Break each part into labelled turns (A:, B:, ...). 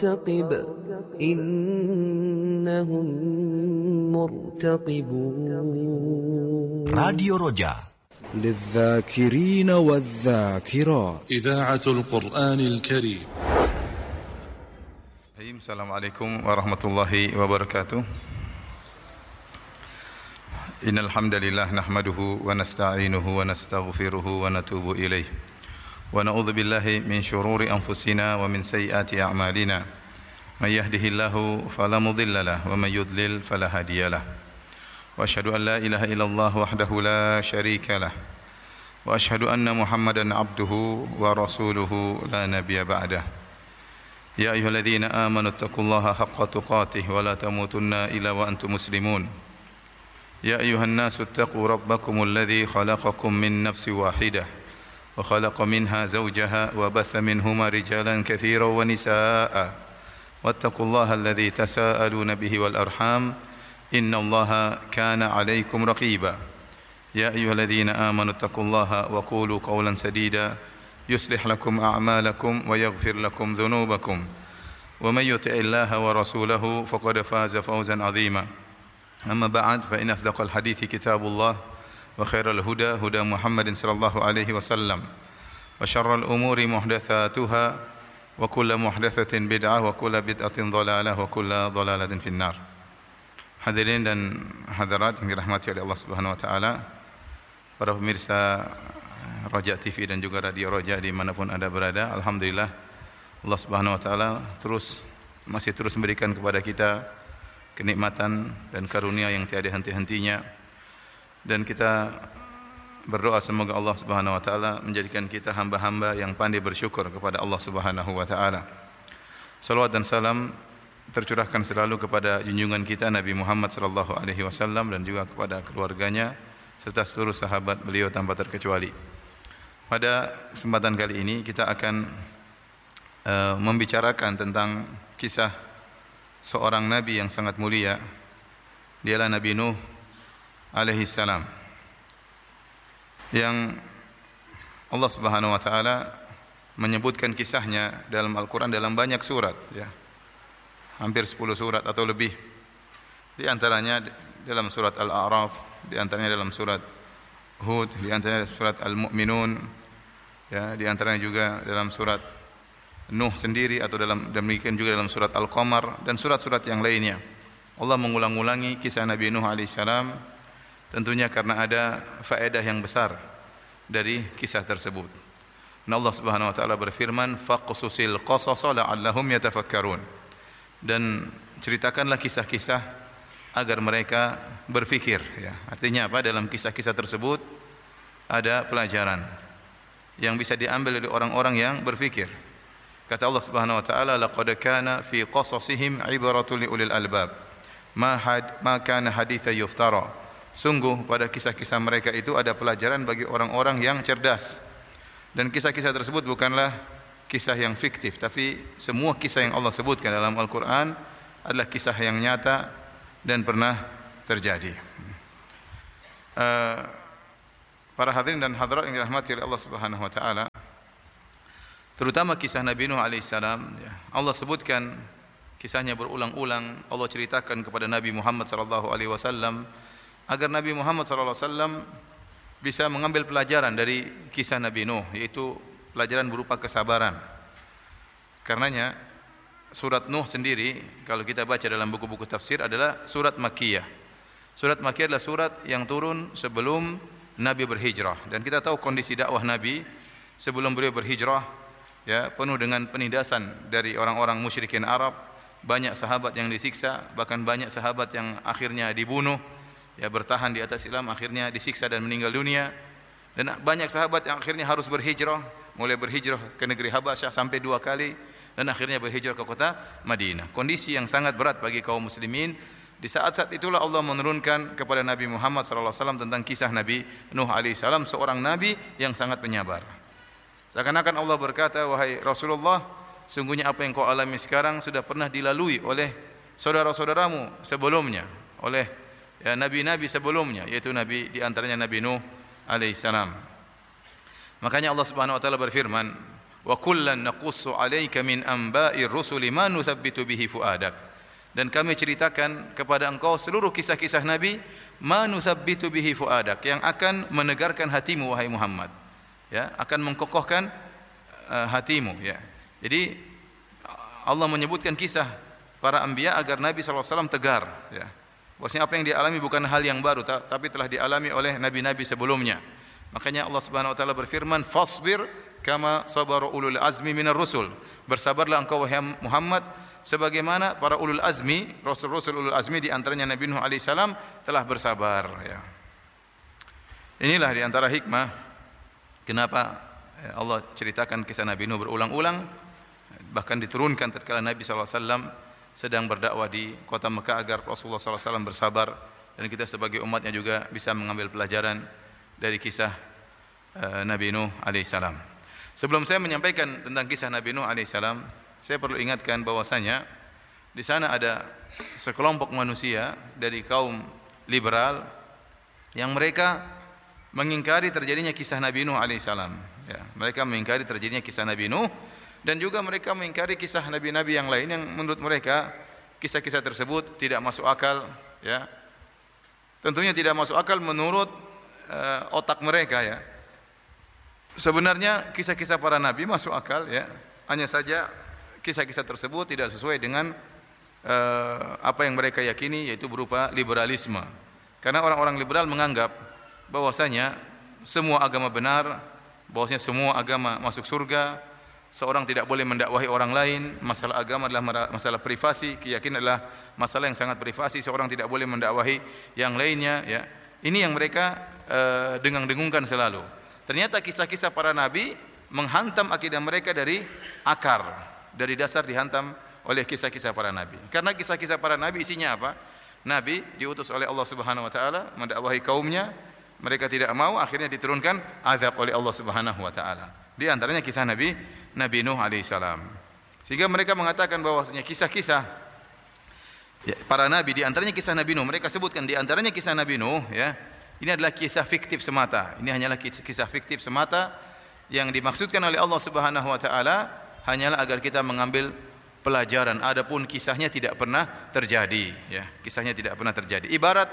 A: فارتقب إنهم مرتقبون
B: راديو رجاء
C: للذاكرين والذاكرات
D: إذاعة القرآن الكريم.
E: السلام عليكم ورحمة الله وبركاته. إن الحمد لله نحمده ونستعينه ونستغفره ونتوب إليه ونعوذ بالله من شرور أنفسنا ومن سيئات أعمالنا من يهده الله فلا مضل له ومن يضلل فلا هادي له وأشهد أن لا إله إلا الله وحده لا شريك له وأشهد أن محمدا عبده ورسوله لا نبي بعده. يا أيها الذين آمنوا اتقوا الله حق تقاته ولا تموتن إلا وأنتم مسلمون. يا أيها الناس اتقوا ربكم الذي خلقكم من نفس واحدة وخلق منها زوجها وبث منهما رجالا كثيرا ونساء واتقوا الله الذي تساءلون به والأرحام إن الله كان عليكم رقيبا. يا أيها الذين آمنوا اتقوا الله وقولوا قولا سديدا يصلح لكم أعمالكم ويغفر لكم ذنوبكم ومن يطع الله ورسوله فقد فاز فوزا عظيما. أما بعد فإن أصدق الحديث كتاب الله وخير الهدى هدى محمد صلى الله عليه وسلم وشر الأمور محدثاتها وكل محدثة بدعة وكل بدعة ضلالة وكل ضلالة في النار. Hadirin dan hadirat yang dirahmati oleh Allah Subhanahu wa taala, para pemirsa Raja TV dan juga Radio Raja dimanapun Anda berada, alhamdulillah Allah Subhanahu wa taala masih terus memberikan kepada kita kenikmatan dan karunia yang tiada henti-hentinya, dan kita berdoa semoga Allah Subhanahu wa taala menjadikan kita hamba-hamba yang pandai bersyukur kepada Allah Subhanahu wa taala. Salawat dan salam tercurahkan selalu kepada junjungan kita Nabi Muhammad sallallahu alaihi wasallam dan juga kepada keluarganya serta seluruh sahabat beliau tanpa terkecuali. Pada kesempatan kali ini kita akan membicarakan tentang kisah seorang nabi yang sangat mulia. Dialah Nabi Nuh alaihi salam, yang Allah Subhanahu wa taala menyebutkan kisahnya dalam Al-Qur'an dalam banyak surat, ya. Hampir 10 surat atau lebih. Di antaranya dalam surat Al-A'raf, di antaranya dalam surat Hud, di antaranya surat Al-Mu'minun, ya, di antaranya juga dalam surat Nuh sendiri, atau demikian juga dalam surat Al-Qamar dan surat-surat yang lainnya. Allah mengulang-ulangi kisah Nabi Nuh alaihissalam tentunya karena ada faedah yang besar dari kisah tersebut. Dan Allah Subhanahu wa taala berfirman, faqsusil qasasa la'allahum yatafakkarun. Dan ceritakanlah kisah-kisah agar mereka berfikir, ya. Artinya apa? Dalam kisah-kisah tersebut ada pelajaran yang bisa diambil oleh orang-orang yang berfikir. Kata Allah Subhanahu wa taala, laqad kana fi qasasihim ibaratun liulil albab ma kana haditsan yuftara. Sungguh pada kisah-kisah mereka itu ada pelajaran bagi orang-orang yang cerdas. Dan kisah-kisah tersebut bukanlah kisah yang fiktif, tapi semua kisah yang Allah sebutkan dalam Al-Quran adalah kisah yang nyata dan pernah terjadi. Para hadirin dan hadirat yang dirahmati oleh Allah Subhanahu wa taala, terutama kisah Nabi Nuh alaihissalam, ya, Allah sebutkan kisahnya berulang-ulang. Allah ceritakan kepada Nabi Muhammad sallallahu alaihi wasallam agar Nabi Muhammad sallallahu alaihi wasallam bisa mengambil pelajaran dari kisah Nabi Nuh, yaitu pelajaran berupa kesabaran. Karenanya surat Nuh sendiri kalau kita baca dalam buku-buku tafsir adalah surat Makkiyah. Surat Makkiyah adalah surat yang turun sebelum Nabi berhijrah, dan kita tahu kondisi dakwah Nabi sebelum beliau berhijrah, ya, penuh dengan penindasan dari orang-orang musyrikin Arab. Banyak sahabat yang disiksa, bahkan banyak sahabat yang akhirnya dibunuh, ya, bertahan di atas Islam akhirnya disiksa dan meninggal dunia. Dan banyak sahabat yang akhirnya harus berhijrah, mulai berhijrah ke negeri Habasyah sampai 2 kali, dan akhirnya berhijrah ke kota Madinah. Kondisi yang sangat berat bagi kaum muslimin. Di saat-saat itulah Allah menurunkan kepada Nabi Muhammad SAW tentang kisah Nabi Nuh alaihissalam, seorang nabi yang sangat penyabar. Seakan-akan Allah berkata, wahai Rasulullah, sungguhnya apa yang kau alami sekarang sudah pernah dilalui oleh saudara-saudaramu sebelumnya, oleh, ya, nabi-nabi sebelumnya, yaitu nabi, di antaranya Nabi Nuh alaihissalam. Makanya Allah Subhanahu wa taala berfirman, Wa kullan naqussu 'alaika min anba'ir rusuli ma nuthabbitu bihi fuadak. Dan kami ceritakan kepada engkau seluruh kisah-kisah Nabi, ma nuthabbitu bihi fuadak, yang akan menegarkan hatimu wahai Muhammad. Ya, akan mengkokohkan hatimu, ya. Jadi Allah menyebutkan kisah para anbiya agar Nabi SAW tegar, ya. Bahwasanya apa yang dialami bukan hal yang baru, tapi telah dialami oleh nabi-nabi sebelumnya. Makanya Allah Subhanahu wa taala berfirman, "Fasbir kama sabara ulul azmi minar rusul." Bersabarlah engkau wahai Muhammad sebagaimana para ulul azmi, rasul-rasul ulul azmi di antaranya Nabi Nuh alaihi salam telah bersabar, ya. Inilah di antara hikmah kenapa Allah ceritakan kisah Nabi Nuh berulang-ulang, bahkan diturunkan tatkala Nabi sallallahu alaihi wasallam sedang berdakwah di kota Mekah agar Rasulullah sallallahu alaihi wasallam bersabar, dan kita sebagai umatnya juga bisa mengambil pelajaran dari kisah Nabi Nuh alaihissalam. Sebelum saya menyampaikan tentang kisah Nabi Nuh alaihissalam, saya perlu ingatkan bahwasanya di sana ada sekelompok manusia dari kaum liberal yang mereka mengingkari terjadinya kisah Nabi Nuh alaihissalam. Ya, mereka mengingkari terjadinya kisah Nabi Nuh, dan juga mereka mengingkari kisah nabi-nabi yang lain yang menurut mereka kisah-kisah tersebut tidak masuk akal, ya. Tentunya tidak masuk akal menurut otak mereka, ya. Sebenarnya kisah-kisah para nabi masuk akal, ya. Hanya saja kisah-kisah tersebut tidak sesuai dengan apa yang mereka yakini, yaitu berupa liberalisme. Karena orang-orang liberal menganggap bahwasanya semua agama benar, bahwasanya semua agama masuk surga, seorang tidak boleh mendakwahi orang lain, masalah agama adalah masalah privasi, keyakinan adalah masalah yang sangat privasi, seorang tidak boleh mendakwahi yang lainnya, ya. Ini yang mereka dengung-dengungkan selalu. Ternyata kisah-kisah para nabi menghantam akidah mereka dari akar, dari dasar dihantam oleh kisah-kisah para nabi. Karena kisah-kisah para nabi isinya apa? Nabi diutus oleh Allah Subhanahu wa taala mendakwahi kaumnya, mereka tidak mau, akhirnya diturunkan azab oleh Allah Subhanahu wa taala. Di antaranya kisah Nabi Nuh alaihissalam. Sehingga mereka mengatakan bahwasanya kisah-kisah para nabi, di antaranya kisah Nabi Nuh, mereka sebutkan di antaranya kisah Nabi Nuh, ya. Ini adalah kisah fiktif semata. Ini hanyalah kisah fiktif semata yang dimaksudkan oleh Allah Subhanahu wa taala hanyalah agar kita mengambil pelajaran. Adapun kisahnya tidak pernah terjadi, ya. Kisahnya tidak pernah terjadi. Ibarat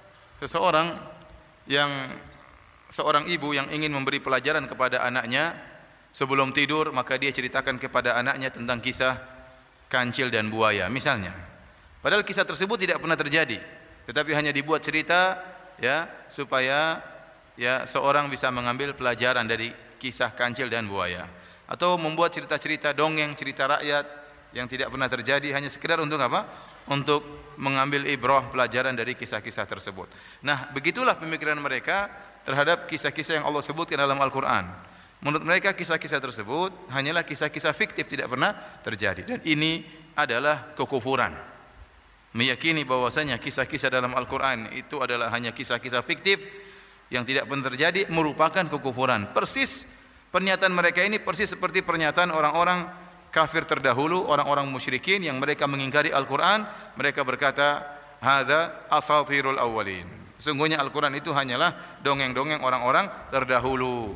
E: seorang ibu yang ingin memberi pelajaran kepada anaknya sebelum tidur, maka dia ceritakan kepada anaknya tentang kisah kancil dan buaya misalnya. Padahal kisah tersebut tidak pernah terjadi, tetapi hanya dibuat cerita, ya, supaya ya seorang bisa mengambil pelajaran dari kisah kancil dan buaya. Atau membuat cerita-cerita dongeng, cerita rakyat yang tidak pernah terjadi hanya sekedar untuk apa? Untuk mengambil ibrah, pelajaran dari kisah-kisah tersebut. Nah, begitulah pemikiran mereka terhadap kisah-kisah yang Allah sebutkan dalam Al-Qur'an. Menurut mereka kisah-kisah tersebut hanyalah kisah-kisah fiktif, tidak pernah terjadi. Dan ini adalah kekufuran. Meyakini bahwasanya kisah-kisah dalam Al-Qur'an itu adalah hanya kisah-kisah fiktif yang tidak pernah terjadi merupakan kekufuran. Persis pernyataan mereka ini persis seperti pernyataan orang-orang kafir terdahulu, orang-orang musyrikin yang mereka mengingkari Al-Qur'an. Mereka berkata, "Hadza asatirul awwalin." Sesungguhnya Al-Qur'an itu hanyalah dongeng-dongeng orang-orang terdahulu.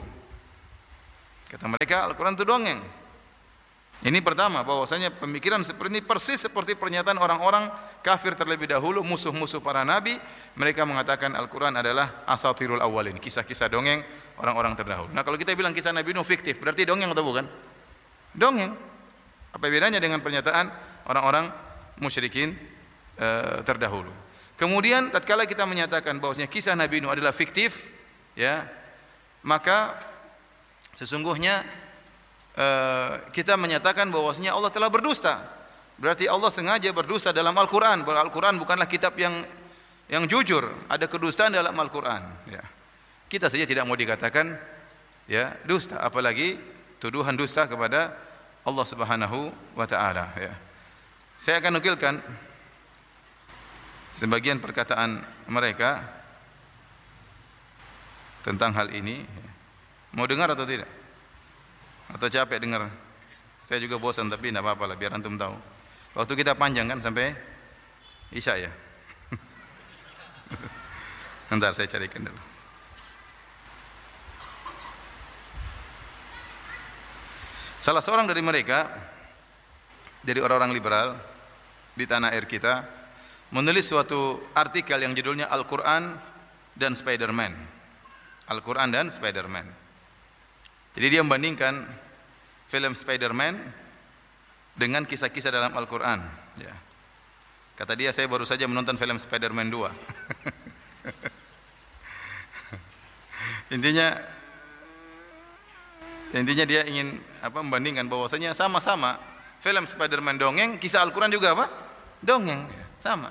E: Kata mereka, Al-Quran itu dongeng. Ini pertama, bahwasanya pemikiran seperti ini persis seperti pernyataan orang-orang kafir terlebih dahulu, musuh-musuh para nabi. Mereka mengatakan Al-Quran adalah asatirul awwalin, kisah-kisah dongeng orang-orang terdahulu. Nah, kalau kita bilang kisah Nabi Nuh fiktif, berarti dongeng atau bukan? Dongeng. Apa bedanya dengan pernyataan orang-orang musyrikin terdahulu? Kemudian tatkala kita menyatakan bahwasanya kisah Nabi Nuh adalah fiktif, ya, maka sesungguhnya kita menyatakan bahwasanya Allah telah berdusta. Berarti Allah sengaja berdusta dalam Al-Qur'an. Al-Qur'an bukanlah kitab yang jujur, ada kedustaan dalam Al-Qur'an, ya. Kita saja tidak mau dikatakan, ya, dusta, apalagi tuduhan dusta kepada Allah Subhanahu wa taala, ya. Saya akan nukilkan sebagian perkataan mereka tentang hal ini. Mau dengar atau tidak? Atau capek dengar? Saya juga bosan, tapi tidak apa-apa lah, biar antum tahu. Waktu kita panjang kan sampai Isya, ya. Bentar saya carikan dulu. Salah seorang dari mereka, dari orang-orang liberal di tanah air kita, menulis suatu artikel yang judulnya Al-Quran dan Spider-Man. Al-Quran dan Spider-Man. Jadi dia membandingkan film Spider-Man dengan kisah-kisah dalam Al-Quran. Ya. Kata dia, saya baru saja menonton film Spider-Man 2. Intinya dia ingin membandingkan bahwasanya sama-sama film Spider-Man dongeng, kisah Al-Quran juga apa? Dongeng, sama.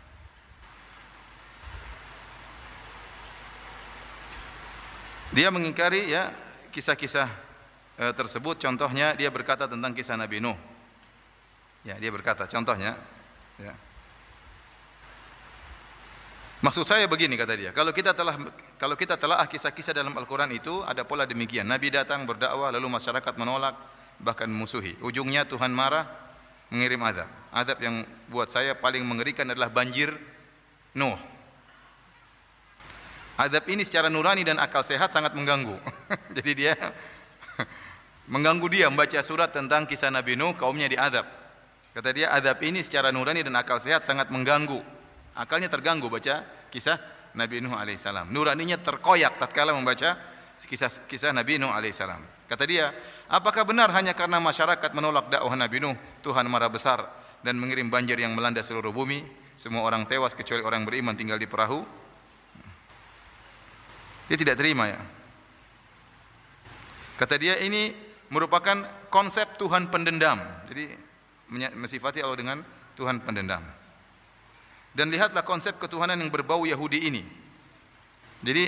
E: Dia mengingkari ya kisah-kisah tersebut. Contohnya dia berkata tentang kisah Nabi Nuh. Ya, dia berkata contohnya, ya. Maksud saya begini, kata dia, kalau kita telah kisah-kisah dalam Al-Quran itu ada pola demikian. Nabi datang berdakwah, lalu masyarakat menolak, bahkan musuhi. Ujungnya Tuhan marah, mengirim azab. Azab yang buat saya paling mengerikan adalah banjir Nuh. Azab ini secara nurani dan akal sehat sangat mengganggu. Jadi dia mengganggu dia membaca surat tentang kisah Nabi Nuh, kaumnya diazab. Kata dia, azab ini secara nurani dan akal sehat sangat mengganggu. Akalnya terganggu baca kisah Nabi Nuh alaihissalam. Nuraninya terkoyak tatkala membaca kisah Nabi Nuh alaihissalam. Kata dia, apakah benar hanya karena masyarakat menolak dakwah Nabi Nuh, Tuhan marah besar dan mengirim banjir yang melanda seluruh bumi? Semua orang tewas kecuali orang beriman tinggal di perahu. Dia tidak terima ya. Kata dia, ini merupakan konsep Tuhan pendendam. Jadi mensifati Allah dengan Tuhan pendendam. Dan lihatlah konsep ketuhanan yang berbau Yahudi ini. Jadi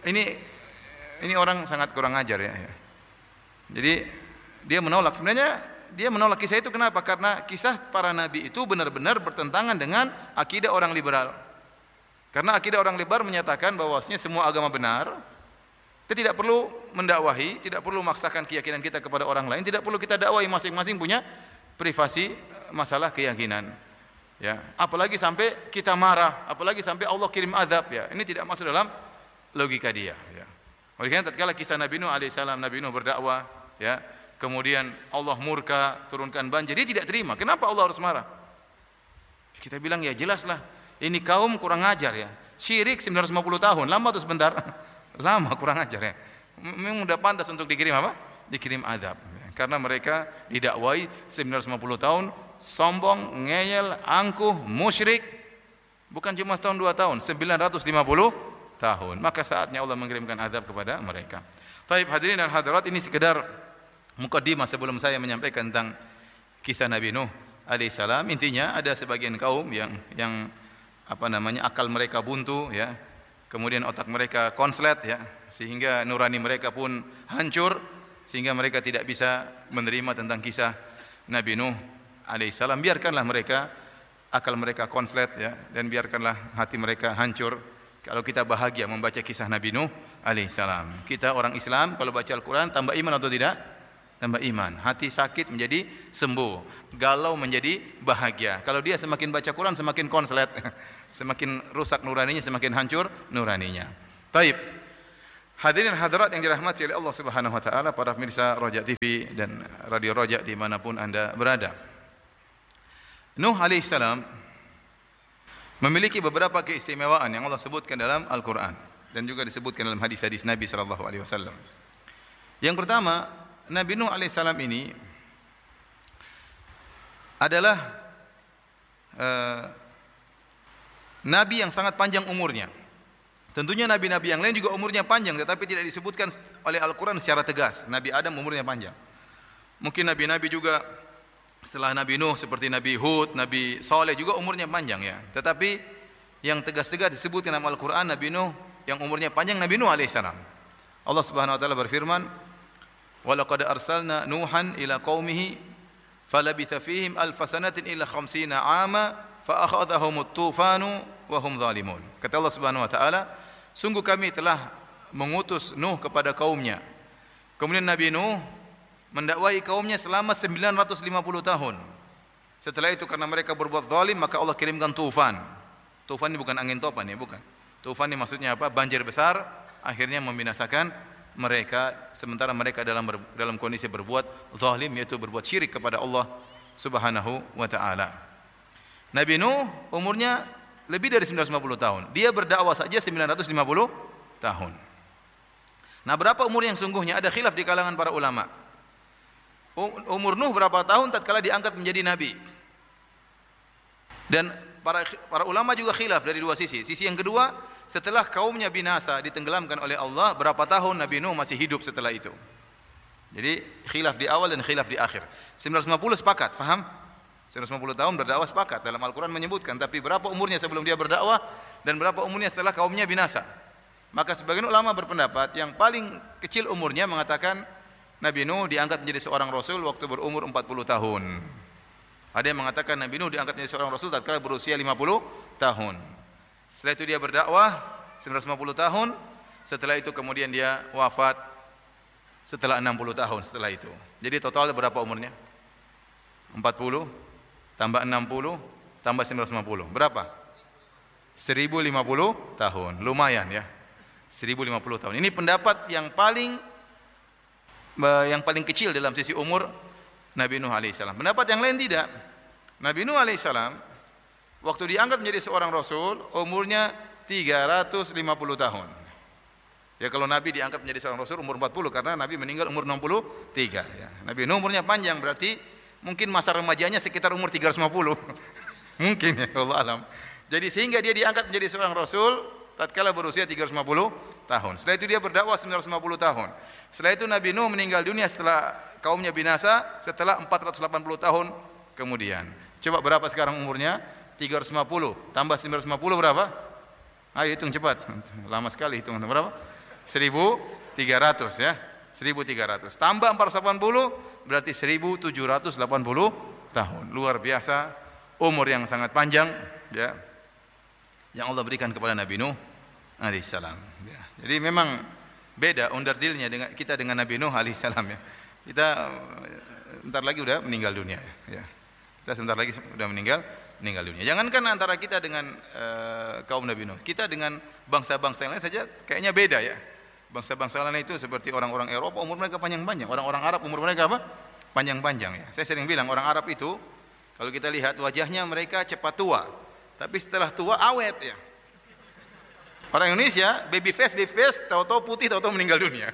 E: ini orang sangat kurang ajar ya. Jadi dia menolak. Sebenarnya dia menolak kisah itu kenapa? Karena kisah para nabi itu benar-benar bertentangan dengan akidah orang liberal. Karena akidah orang liberal menyatakan bahwasanya semua agama benar. Kita tidak perlu mendakwahi, tidak perlu memaksakan keyakinan kita kepada orang lain, tidak perlu kita dakwahi, masing-masing punya privasi masalah keyakinan. Ya, apalagi sampai kita marah, apalagi sampai Allah kirim azab ya. Ini tidak masuk dalam logika dia ya. Oleh karena tatkala kisah Nabi Nuh alaihissalam, Nabi Nuh berdakwah ya, kemudian Allah murka, turunkan banjir, dia tidak terima. Kenapa Allah harus marah? Kita bilang ya jelaslah, ini kaum kurang ajar ya. Syirik 950 tahun, lama atau sebentar? Lama, kurang ajar ya. Memang sudah pantas untuk dikirim apa? Dikirim azab ya. Karena mereka didakwai 950 tahun, sombong, ngeyel, angkuh, musyrik. Bukan cuma setahun 2 tahun, 950 tahun. Maka saatnya Allah mengirimkan azab kepada mereka. Taib hadirin dan hadirat, ini sekedar mukadimah sebelum saya menyampaikan tentang kisah Nabi Nuh alaihissalam. Intinya ada sebagian kaum yang akal mereka buntu ya. Kemudian otak mereka konslet ya, sehingga nurani mereka pun hancur, sehingga mereka tidak bisa menerima tentang kisah Nabi Nuh alaihissalam. Biarkanlah mereka, akal mereka konslet ya, dan biarkanlah hati mereka hancur. Kalau kita bahagia membaca kisah Nabi Nuh alaihissalam. Kita orang Islam kalau baca Al-Quran tambah iman atau tidak? Tambah iman. Hati sakit menjadi sembuh, galau menjadi bahagia. Kalau dia semakin baca Quran semakin konslet, semakin rusak nuraninya, semakin hancur nuraninya. Taib. Hadirin hadirat yang dirahmati oleh Allah Subhanahu wa taala, para pemirsa Roja TV dan Radio Roja dimanapun Anda berada. Nuh alaihissalam memiliki beberapa keistimewaan yang Allah sebutkan dalam Al-Quran dan juga disebutkan dalam hadis-hadis Nabi sallallahu alaihi wasallam. Yang pertama, Nabi Nuh alaihissalam ini adalah nabi yang sangat panjang umurnya. Tentunya nabi-nabi yang lain juga umurnya panjang, tetapi tidak disebutkan oleh Al-Quran secara tegas. Nabi Adam umurnya panjang. Mungkin nabi-nabi juga setelah Nabi Nuh seperti Nabi Hud, Nabi Saleh juga umurnya panjang ya. Tetapi yang tegas-tegas disebutkan dalam Al-Quran Nabi Nuh yang umurnya panjang, Nabi Nuh alaihissalam. Allah Subhanahu wa taala berfirman, "Walaqad arsalna Nuhan ila qaumihi falabitha fihim alf sanatin illa 50 'ama fa akhadhahumut tufanu wa hum zalimun." Kata Allah Subhanahu wa taala, sungguh kami telah mengutus Nuh kepada kaumnya. Kemudian Nabi Nuh mendakwahi kaumnya selama 950 tahun. Setelah itu karena mereka berbuat zalim, maka Allah kirimkan tufan. Tufan ini bukan angin topan ya, bukan. Tufan ini maksudnya apa? Banjir besar, akhirnya membinasakan mereka sementara mereka dalam kondisi berbuat zalim, yaitu berbuat syirik kepada Allah Subhanahu wa taala. Nabi Nuh umurnya lebih dari 950 tahun. Dia berdakwah saja 950 tahun. Nah, berapa umur yang sungguhnya? Ada khilaf di kalangan para ulama. Umur Nuh berapa tahun tatkala diangkat menjadi nabi? Dan para ulama juga khilaf dari dua sisi. Sisi yang kedua, setelah kaumnya binasa ditenggelamkan oleh Allah, berapa tahun Nabi Nuh masih hidup setelah itu? Jadi khilaf di awal dan khilaf di akhir. 950 sepakat, faham? 950 tahun berdakwah sepakat, dalam Al-Quran menyebutkan, tapi berapa umurnya sebelum dia berdakwah dan berapa umurnya setelah kaumnya binasa? Maka sebagian ulama berpendapat yang paling kecil umurnya mengatakan Nabi Nuh diangkat menjadi seorang rasul waktu berumur 40 tahun. Ada yang mengatakan Nabi Nuh diangkat menjadi seorang rasul tatkala berusia 50 tahun. Setelah itu dia berdakwah 950 tahun, setelah itu kemudian dia wafat setelah 60 tahun setelah itu. Jadi total berapa umurnya? 40 tambah 60 tambah 950. Berapa? 1050 tahun. Lumayan ya. 1050 tahun. Ini pendapat yang paling kecil dalam sisi umur Nabi Nuh alaihissalam. Pendapat yang lain tidak. Nabi Nuh alaihissalam waktu diangkat menjadi seorang rasul umurnya 350 tahun. Ya, kalau Nabi diangkat menjadi seorang rasul umur 40 karena Nabi meninggal umur 63 ya. Nabi Nuh umurnya panjang, berarti mungkin masa remajanya sekitar umur 350. Mungkin ya, Allah alam. Jadi sehingga dia diangkat menjadi seorang rasul tatkala berusia 350 tahun. Setelah itu dia berdakwah 950 tahun. Setelah itu Nabi Nuh meninggal dunia setelah kaumnya binasa setelah 480 tahun kemudian. Coba berapa sekarang umurnya? 350 tambah 950 berapa? Ayo hitung cepat. Lama sekali hitung. Berapa? 1300 ya. 1300 tambah 480 berarti 1780 tahun. Luar biasa umur yang sangat panjang ya, yang Allah berikan kepada Nabi Nuh alaihissalam ya. Jadi memang beda onderdilnya dengan kita dengan Nabi Nuh alaihissalam ya. Kita bentar lagi udah meninggal dunia ya. Kita sebentar lagi udah meninggal dunia. Jangankan antara kita dengan kaum Nabi Nuh, kita dengan bangsa-bangsa yang lain saja kayaknya beda ya. Bangsa-bangsa lain itu seperti orang-orang Eropa umur mereka panjang-panjang, orang-orang Arab umur mereka apa? Panjang-panjang ya. Saya sering bilang orang Arab itu kalau kita lihat wajahnya mereka cepat tua, tapi setelah tua awet ya. Orang Indonesia baby face, tahu-tahu putih, tahu-tahu meninggal dunia.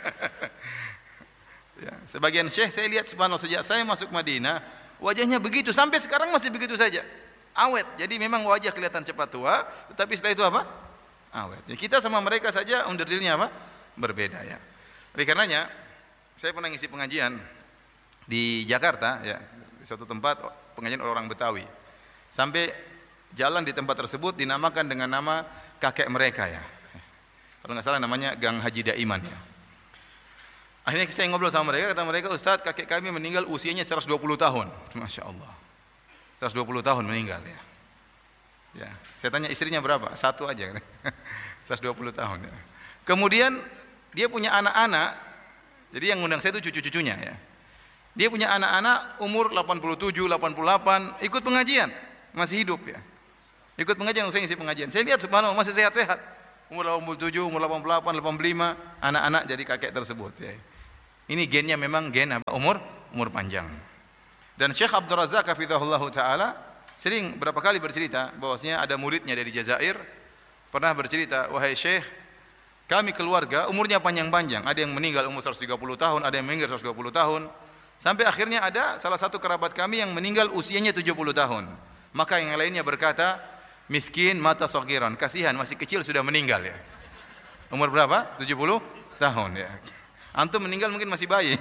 E: Ya, sebagian syekh saya lihat subhanallah sejak saya masuk Madinah, wajahnya begitu sampai sekarang masih begitu saja. Awet. Jadi memang wajah kelihatan cepat tua, tetapi setelah itu apa? Awet. Ya, kita sama mereka saja onderdilnya apa? Berbeda ya. Oleh karenanya saya pernah ngisi pengajian di Jakarta ya, di suatu tempat pengajian orang Betawi. Sampai jalan di tempat tersebut dinamakan dengan nama kakek mereka ya. Kalau nggak salah namanya Gang Haji Daiman ya. Akhirnya saya ngobrol sama mereka, kata mereka, Ustaz, kakek kami meninggal usianya 120 tahun. Masya Allah. 120 tahun meninggal ya. Ya, saya tanya istrinya berapa? Satu aja. 120 tahun ya. Kemudian dia punya anak-anak. Jadi yang ngundang saya itu cucu-cucunya ya. Dia punya anak-anak umur 87, 88, ikut pengajian, masih hidup ya. Ikut pengajian, saya ngisi pengajian. Saya lihat subhanallah masih sehat-sehat. Umur 87, umur 88, 85, anak-anak jadi kakek tersebut ya. Ini gennya memang gen apa? Umur panjang. Dan Syekh Abdul Razak hafizahullah taala sering berapa kali bercerita bahwasanya ada muridnya dari Jazair pernah bercerita, wahai Syekh, kami keluarga umurnya panjang-panjang, ada yang meninggal umur 130 tahun, ada yang meninggal 120 tahun. Sampai akhirnya ada salah satu kerabat kami yang meninggal usianya 70 tahun. Maka yang lainnya berkata, miskin mata sogiran, kasihan masih kecil sudah meninggal ya. Umur berapa? 70 tahun ya. Antum meninggal mungkin masih bayi.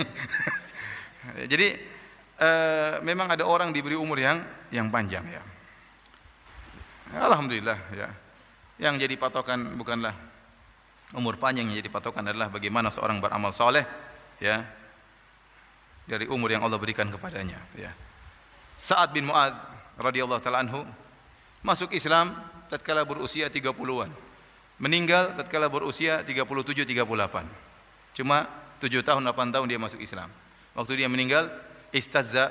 E: Jadi memang ada orang diberi umur yang panjang ya. Alhamdulillah ya. Yang jadi patokan bukanlah umur panjang, yang jadi patokan adalah bagaimana seorang beramal saleh ya, dari umur yang Allah berikan kepadanya ya. Sa'ad bin Mu'adz radhiyallahu taala anhu masuk Islam tatkala berusia 30-an. Meninggal tatkala berusia 37 38. Cuma 7 tahun 8 tahun dia masuk Islam. Waktu dia meninggal ihtazza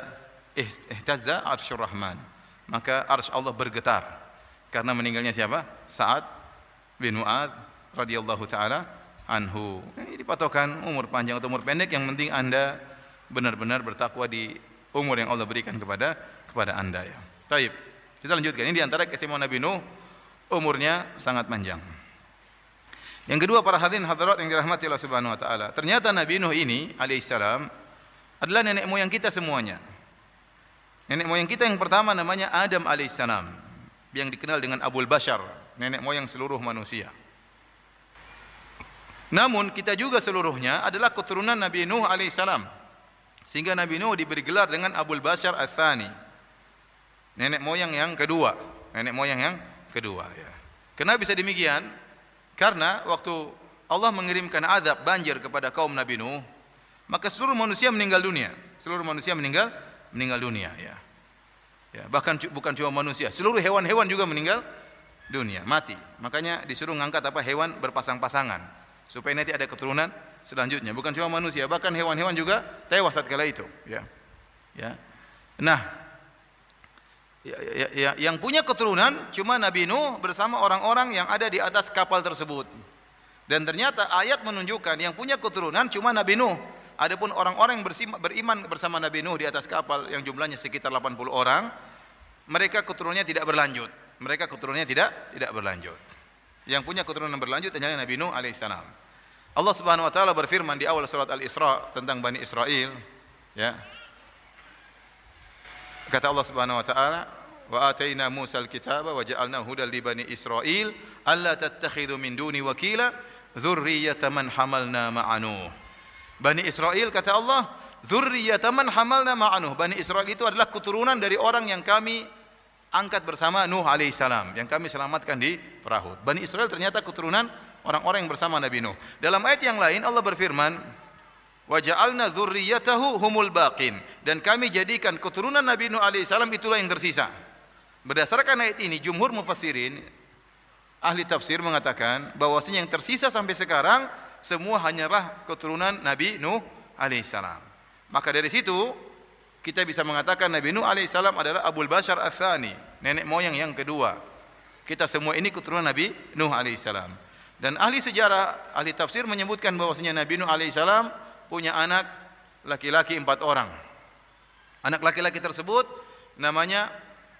E: arsyur rahman. Maka arsy Allah bergetar karena meninggalnya siapa? Sa'ad bin Mu'adz radhiyallahu taala anhu. Ini patokan umur panjang atau umur pendek, yang penting Anda benar-benar bertakwa di umur yang Allah berikan kepada Anda ya. Baik. Kita lanjutkan. Ini di antara keistimewaan Nabi Nuh, umurnya sangat panjang. Yang kedua, para hadirin hadirat yang dirahmati Allah Subhanahu wa taala. Ternyata Nabi Nuh ini alaihissalam adalah nenek moyang kita semuanya. Nenek moyang kita yang pertama namanya Adam alaihissalam, yang dikenal dengan Abul Bashar, nenek moyang seluruh manusia. Namun kita juga seluruhnya adalah keturunan Nabi Nuh alaihissalam. Sehingga Nabi Nuh diberi gelar dengan Abul Bashar Ats-Tsani, nenek moyang yang kedua, nenek moyang yang kedua ya. Kenapa bisa demikian? Karena waktu Allah mengirimkan azab banjir kepada kaum Nabi Nuh, maka seluruh manusia meninggal dunia. Seluruh manusia meninggal dunia ya. Ya, bahkan bukan cuma manusia, seluruh hewan-hewan juga meninggal dunia, mati. Makanya disuruh ngangkat hewan berpasang-pasangan supaya nanti ada keturunan selanjutnya. Bukan cuma manusia, bahkan hewan-hewan juga tewas tatkala itu ya. Ya. Nah, yang punya keturunan cuma Nabi Nuh bersama orang-orang yang ada di atas kapal tersebut. Dan ternyata ayat menunjukkan yang punya keturunan cuma Nabi Nuh. Adapun orang-orang yang beriman bersama Nabi Nuh di atas kapal yang jumlahnya sekitar 80 orang, mereka keturunannya tidak berlanjut. Mereka keturunannya tidak berlanjut. Yang punya keturunan berlanjut hanyalah Nabi Nuh alaihissalam. Allah Subhanahu wa taala berfirman di awal surat Al-Isra tentang Bani Israel ya. Kata Allah Subhanahu wa taala, "Wa ataina Musa al-kitaba wa ja'alnahu hudan li bani Israil alla tattakhidhu min duni wakila dzurriyyata man hamalna ma'a Nuh." Bani Israel, kata Allah, dzurriyyata man hamalna ma'a Nuh. Bani Israel itu adalah keturunan dari orang yang kami angkat bersama Nuh alaihissalam, yang kami selamatkan di perahu. Bani Israel ternyata keturunan orang-orang yang bersama Nabi Nuh. Dalam ayat yang lain Allah berfirman, wa ja'alna dzurriyyatahu humul baqin, dan kami jadikan keturunan Nabi Nuh alaihissalam itulah yang tersisa. Berdasarkan ayat ini jumhur mufassirin, ahli tafsir mengatakan bahwasanya yang tersisa sampai sekarang semua hanyalah keturunan Nabi Nuh alaihissalam. Maka dari situ kita bisa mengatakan Nabi Nuh alaihissalam adalah Abul Bashar Ats-Tsani, nenek moyang yang kedua. Kita semua ini keturunan Nabi Nuh alaihissalam. Dan ahli sejarah, ahli tafsir menyebutkan bahwasanya Nabi Nuh alaihissalam punya anak laki-laki 4 orang. Anak laki-laki tersebut namanya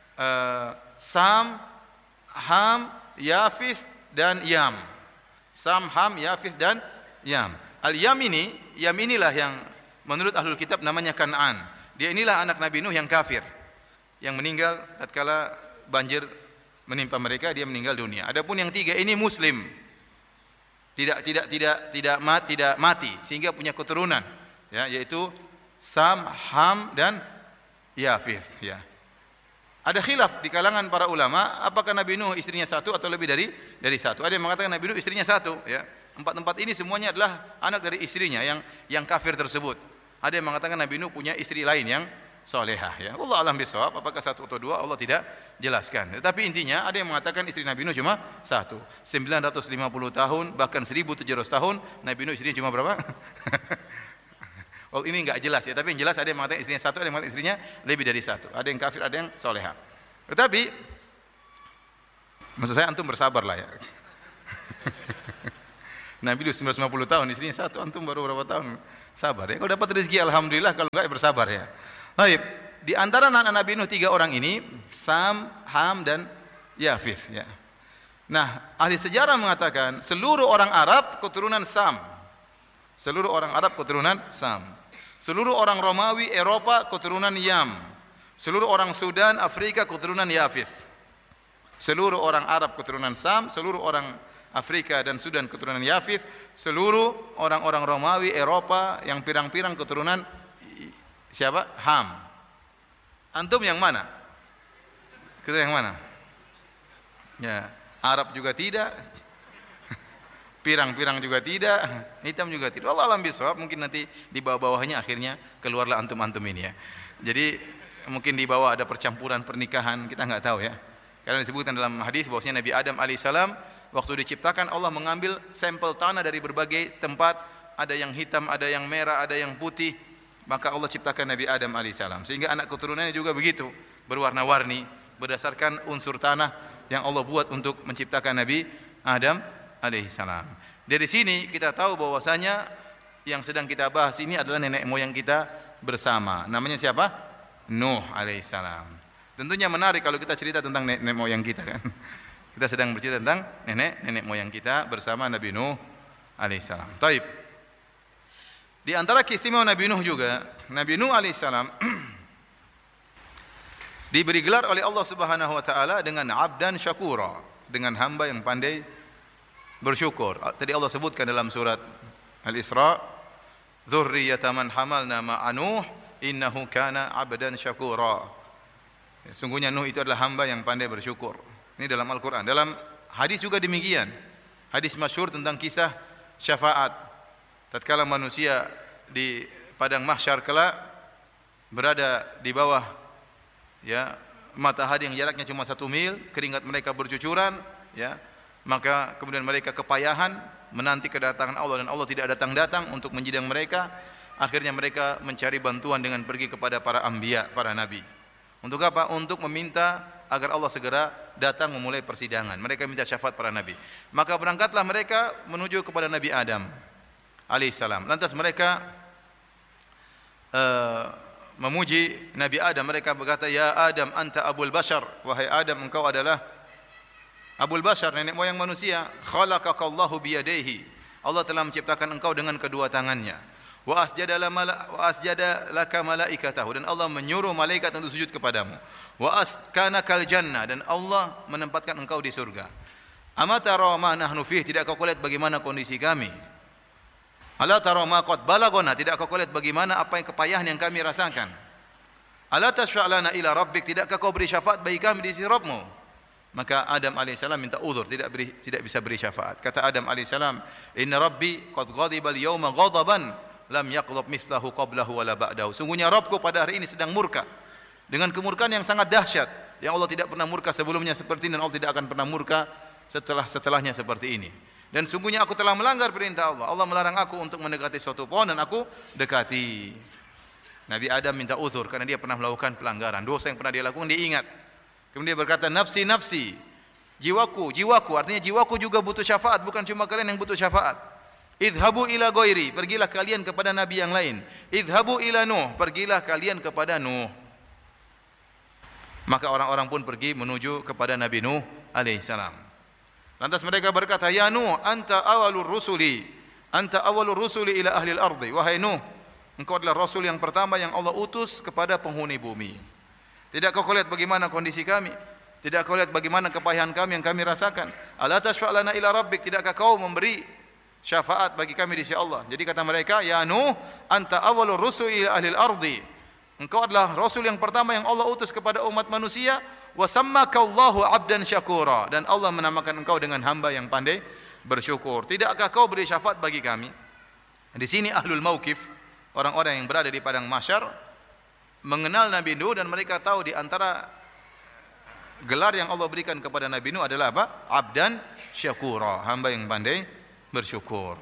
E: Sam, Ham, Yafith dan Yam. Sam, Ham, Yafith dan Yam. Al-Yam inilah yang menurut ahlul kitab namanya Kan'an. Dia inilah anak Nabi Nuh yang kafir, yang meninggal tatkala banjir menimpa mereka, dia meninggal dunia. Adapun yang 3 ini muslim. Tidak mati sehingga punya keturunan ya, yaitu Sam, Ham dan Yafith ya. Ada khilaf di kalangan para ulama apakah Nabi Nuh istrinya 1 atau lebih dari 1. Ada yang mengatakan Nabi Nuh istrinya 1 ya. 4 ini semuanya adalah anak dari istrinya yang kafir tersebut. Ada yang mengatakan Nabi Nuh punya istri lain yang solehah ya. Allah alam bisawab, apakah 1 atau 2 Allah tidak jelaskan. Tetapi intinya ada yang mengatakan istri Nabi Nuh cuma 1. 950 tahun bahkan 1700 tahun Nabi Nuh istrinya cuma berapa? Oh, ini enggak jelas ya, tapi yang jelas ada yang mengatakan istrinya 1, ada yang mengatakan istrinya lebih dari 1. Ada yang kafir, ada yang solehah. Tetapi maksud saya antum bersabar lah ya. Nabi Nuh 950 tahun, istrinya 1, antum baru berapa tahun? Sabar ya. Kalau dapat rezeki alhamdulillah, kalau enggak ya bersabar ya. Baik, di antara anak Nabi Nuh 3 orang ini Sam, Ham dan Yafith ya. Nah, ahli sejarah mengatakan seluruh orang Arab keturunan Sam. Seluruh orang Arab keturunan Sam. Seluruh orang Romawi Eropa keturunan Yam. Seluruh orang Sudan Afrika keturunan Yafith. Seluruh orang Arab keturunan Sam, seluruh orang Afrika dan Sudan keturunan Yafith, seluruh orang-orang Romawi Eropa yang pirang-pirang keturunan siapa? Ham. Antum yang mana? Kita yang mana? Ya, Arab juga tidak. Pirang-pirang juga tidak, hitam juga tidak. Allah alam bisawab, mungkin nanti di bawah-bawahnya akhirnya keluarlah antum-antum ini ya. Jadi mungkin di bawah ada percampuran pernikahan, kita enggak tahu ya. Karena disebutkan dalam hadis bahwasanya Nabi Adam alaihissalam waktu diciptakan Allah mengambil sampel tanah dari berbagai tempat, ada yang hitam, ada yang merah, ada yang putih. Maka Allah ciptakan Nabi Adam alaihissalam. Sehingga anak keturunannya juga begitu, berwarna-warni berdasarkan unsur tanah yang Allah buat untuk menciptakan Nabi Adam alaihissalam. Dari sini kita tahu bahwasanya yang sedang kita bahas ini adalah nenek moyang kita bersama. Namanya siapa? Nuh alaihissalam. Tentunya menarik kalau kita cerita tentang nenek moyang kita kan. Kita sedang bercerita tentang nenek moyang kita bersama Nabi Nuh alaihissalam. Taib. Di antara keistimewaan Nabi Nuh juga, Nabi Nuh alaihissalam diberi gelar oleh Allah Subhanahu wa taala dengan abdan syakura, dengan hamba yang pandai bersyukur. Tadi Allah sebutkan dalam surat Al-Isra, dzurriyyata man hamalna ma'a Nuh innahu kana abdan syakura. Sungguhnya Nuh itu adalah hamba yang pandai bersyukur. Ini dalam Al-Qur'an. Dalam hadis juga demikian. Hadis masyhur tentang kisah syafaat. Tatkala manusia di padang mahsyar kelak berada di bawah ya matahari yang jaraknya cuma 1 mil, keringat mereka bercucuran, ya, maka kemudian mereka kepayahan menanti kedatangan Allah dan Allah tidak datang-datang untuk menjidang mereka. Akhirnya mereka mencari bantuan dengan pergi kepada para anbiya, para nabi. Untuk apa? Untuk meminta agar Allah segera datang memulai persidangan. Mereka minta syafaat para nabi. Maka berangkatlah mereka menuju kepada Nabi Adam alaihissalam. Lantas mereka memuji Nabi Adam. Mereka berkata, "Ya Adam, anta abul bashar." Wahai Adam, engkau adalah abul bashar, nenek moyang manusia. Khalaqakallahu biyadaihi. Allah telah menciptakan engkau dengan kedua tangannya. Wa asjada laka malaikatahu, dan Allah menyuruh malaikat untuk sujud kepadamu. Wa askanakal jannah, dan Allah menempatkan engkau di surga. Amatara ma nahnu fih, tidak kau lihat bagaimana kondisi kami? Ala tara ma qad balagona, tidak kau lihat bagaimana apa yang kepayahan yang kami rasakan? Ala tashfa'lana ila rabbik, tidakkah kau beri syafaat bagi kami di sisi Rabbmu? Maka Adam alaihissalam minta uzur, tidak bisa beri syafaat. Kata Adam alaihissalam, "Inna rabbi qad ghadiba al-yawma ghadaban lam yaqdhab mislahu qablahu wala ba'dahu." Sungguhnya Rabbku pada hari ini sedang murka dengan kemurkaan yang sangat dahsyat, yang Allah tidak pernah murka sebelumnya seperti ini dan Allah tidak akan pernah murka setelahnya seperti ini. Dan sungguhnya aku telah melanggar perintah Allah. Allah melarang aku untuk mendekati suatu pohon dan aku dekati. Nabi Adam minta uzur karena dia pernah melakukan pelanggaran. Dosa yang pernah dia lakukan dia ingat. Kemudian dia berkata, "Nafsi, nafsi." Jiwaku, jiwaku. Artinya jiwaku juga butuh syafaat, bukan cuma kalian yang butuh syafaat. Idhabu ila ghairi, pergilah kalian kepada nabi yang lain. Idhabu ila Nuh, pergilah kalian kepada Nuh. Maka orang-orang pun pergi menuju kepada Nabi Nuh alaihissalam. Lantas mereka berkata, "Ya Nuh, anta awalur rusuli ila ahli al-ardi." Wahai Nuh, engkau adalah rasul yang pertama yang Allah utus kepada penghuni bumi. Tidak kau lihat bagaimana kondisi kami? Tidak kau lihat bagaimana kepayahan kami yang kami rasakan? Ala tashfa'lana ila rabbik, tidakkah kau memberi syafaat bagi kami di sisi Allah? Jadi kata mereka, "Ya Nuh, anta awalur rusuli ila ahli al-ardi." Engkau adalah rasul yang pertama yang Allah utus kepada umat manusia. Wa sammakallahu 'abdan syakura, dan Allah menamakan engkau dengan hamba yang pandai bersyukur. Tidakkah kau beri syafaat bagi kami? Di sini ahlul mauqif, orang-orang yang berada di padang mahsyar, mengenal Nabi Nuh dan mereka tahu di antara gelar yang Allah berikan kepada Nabi Nuh adalah apa? Abdan syakura, hamba yang pandai bersyukur.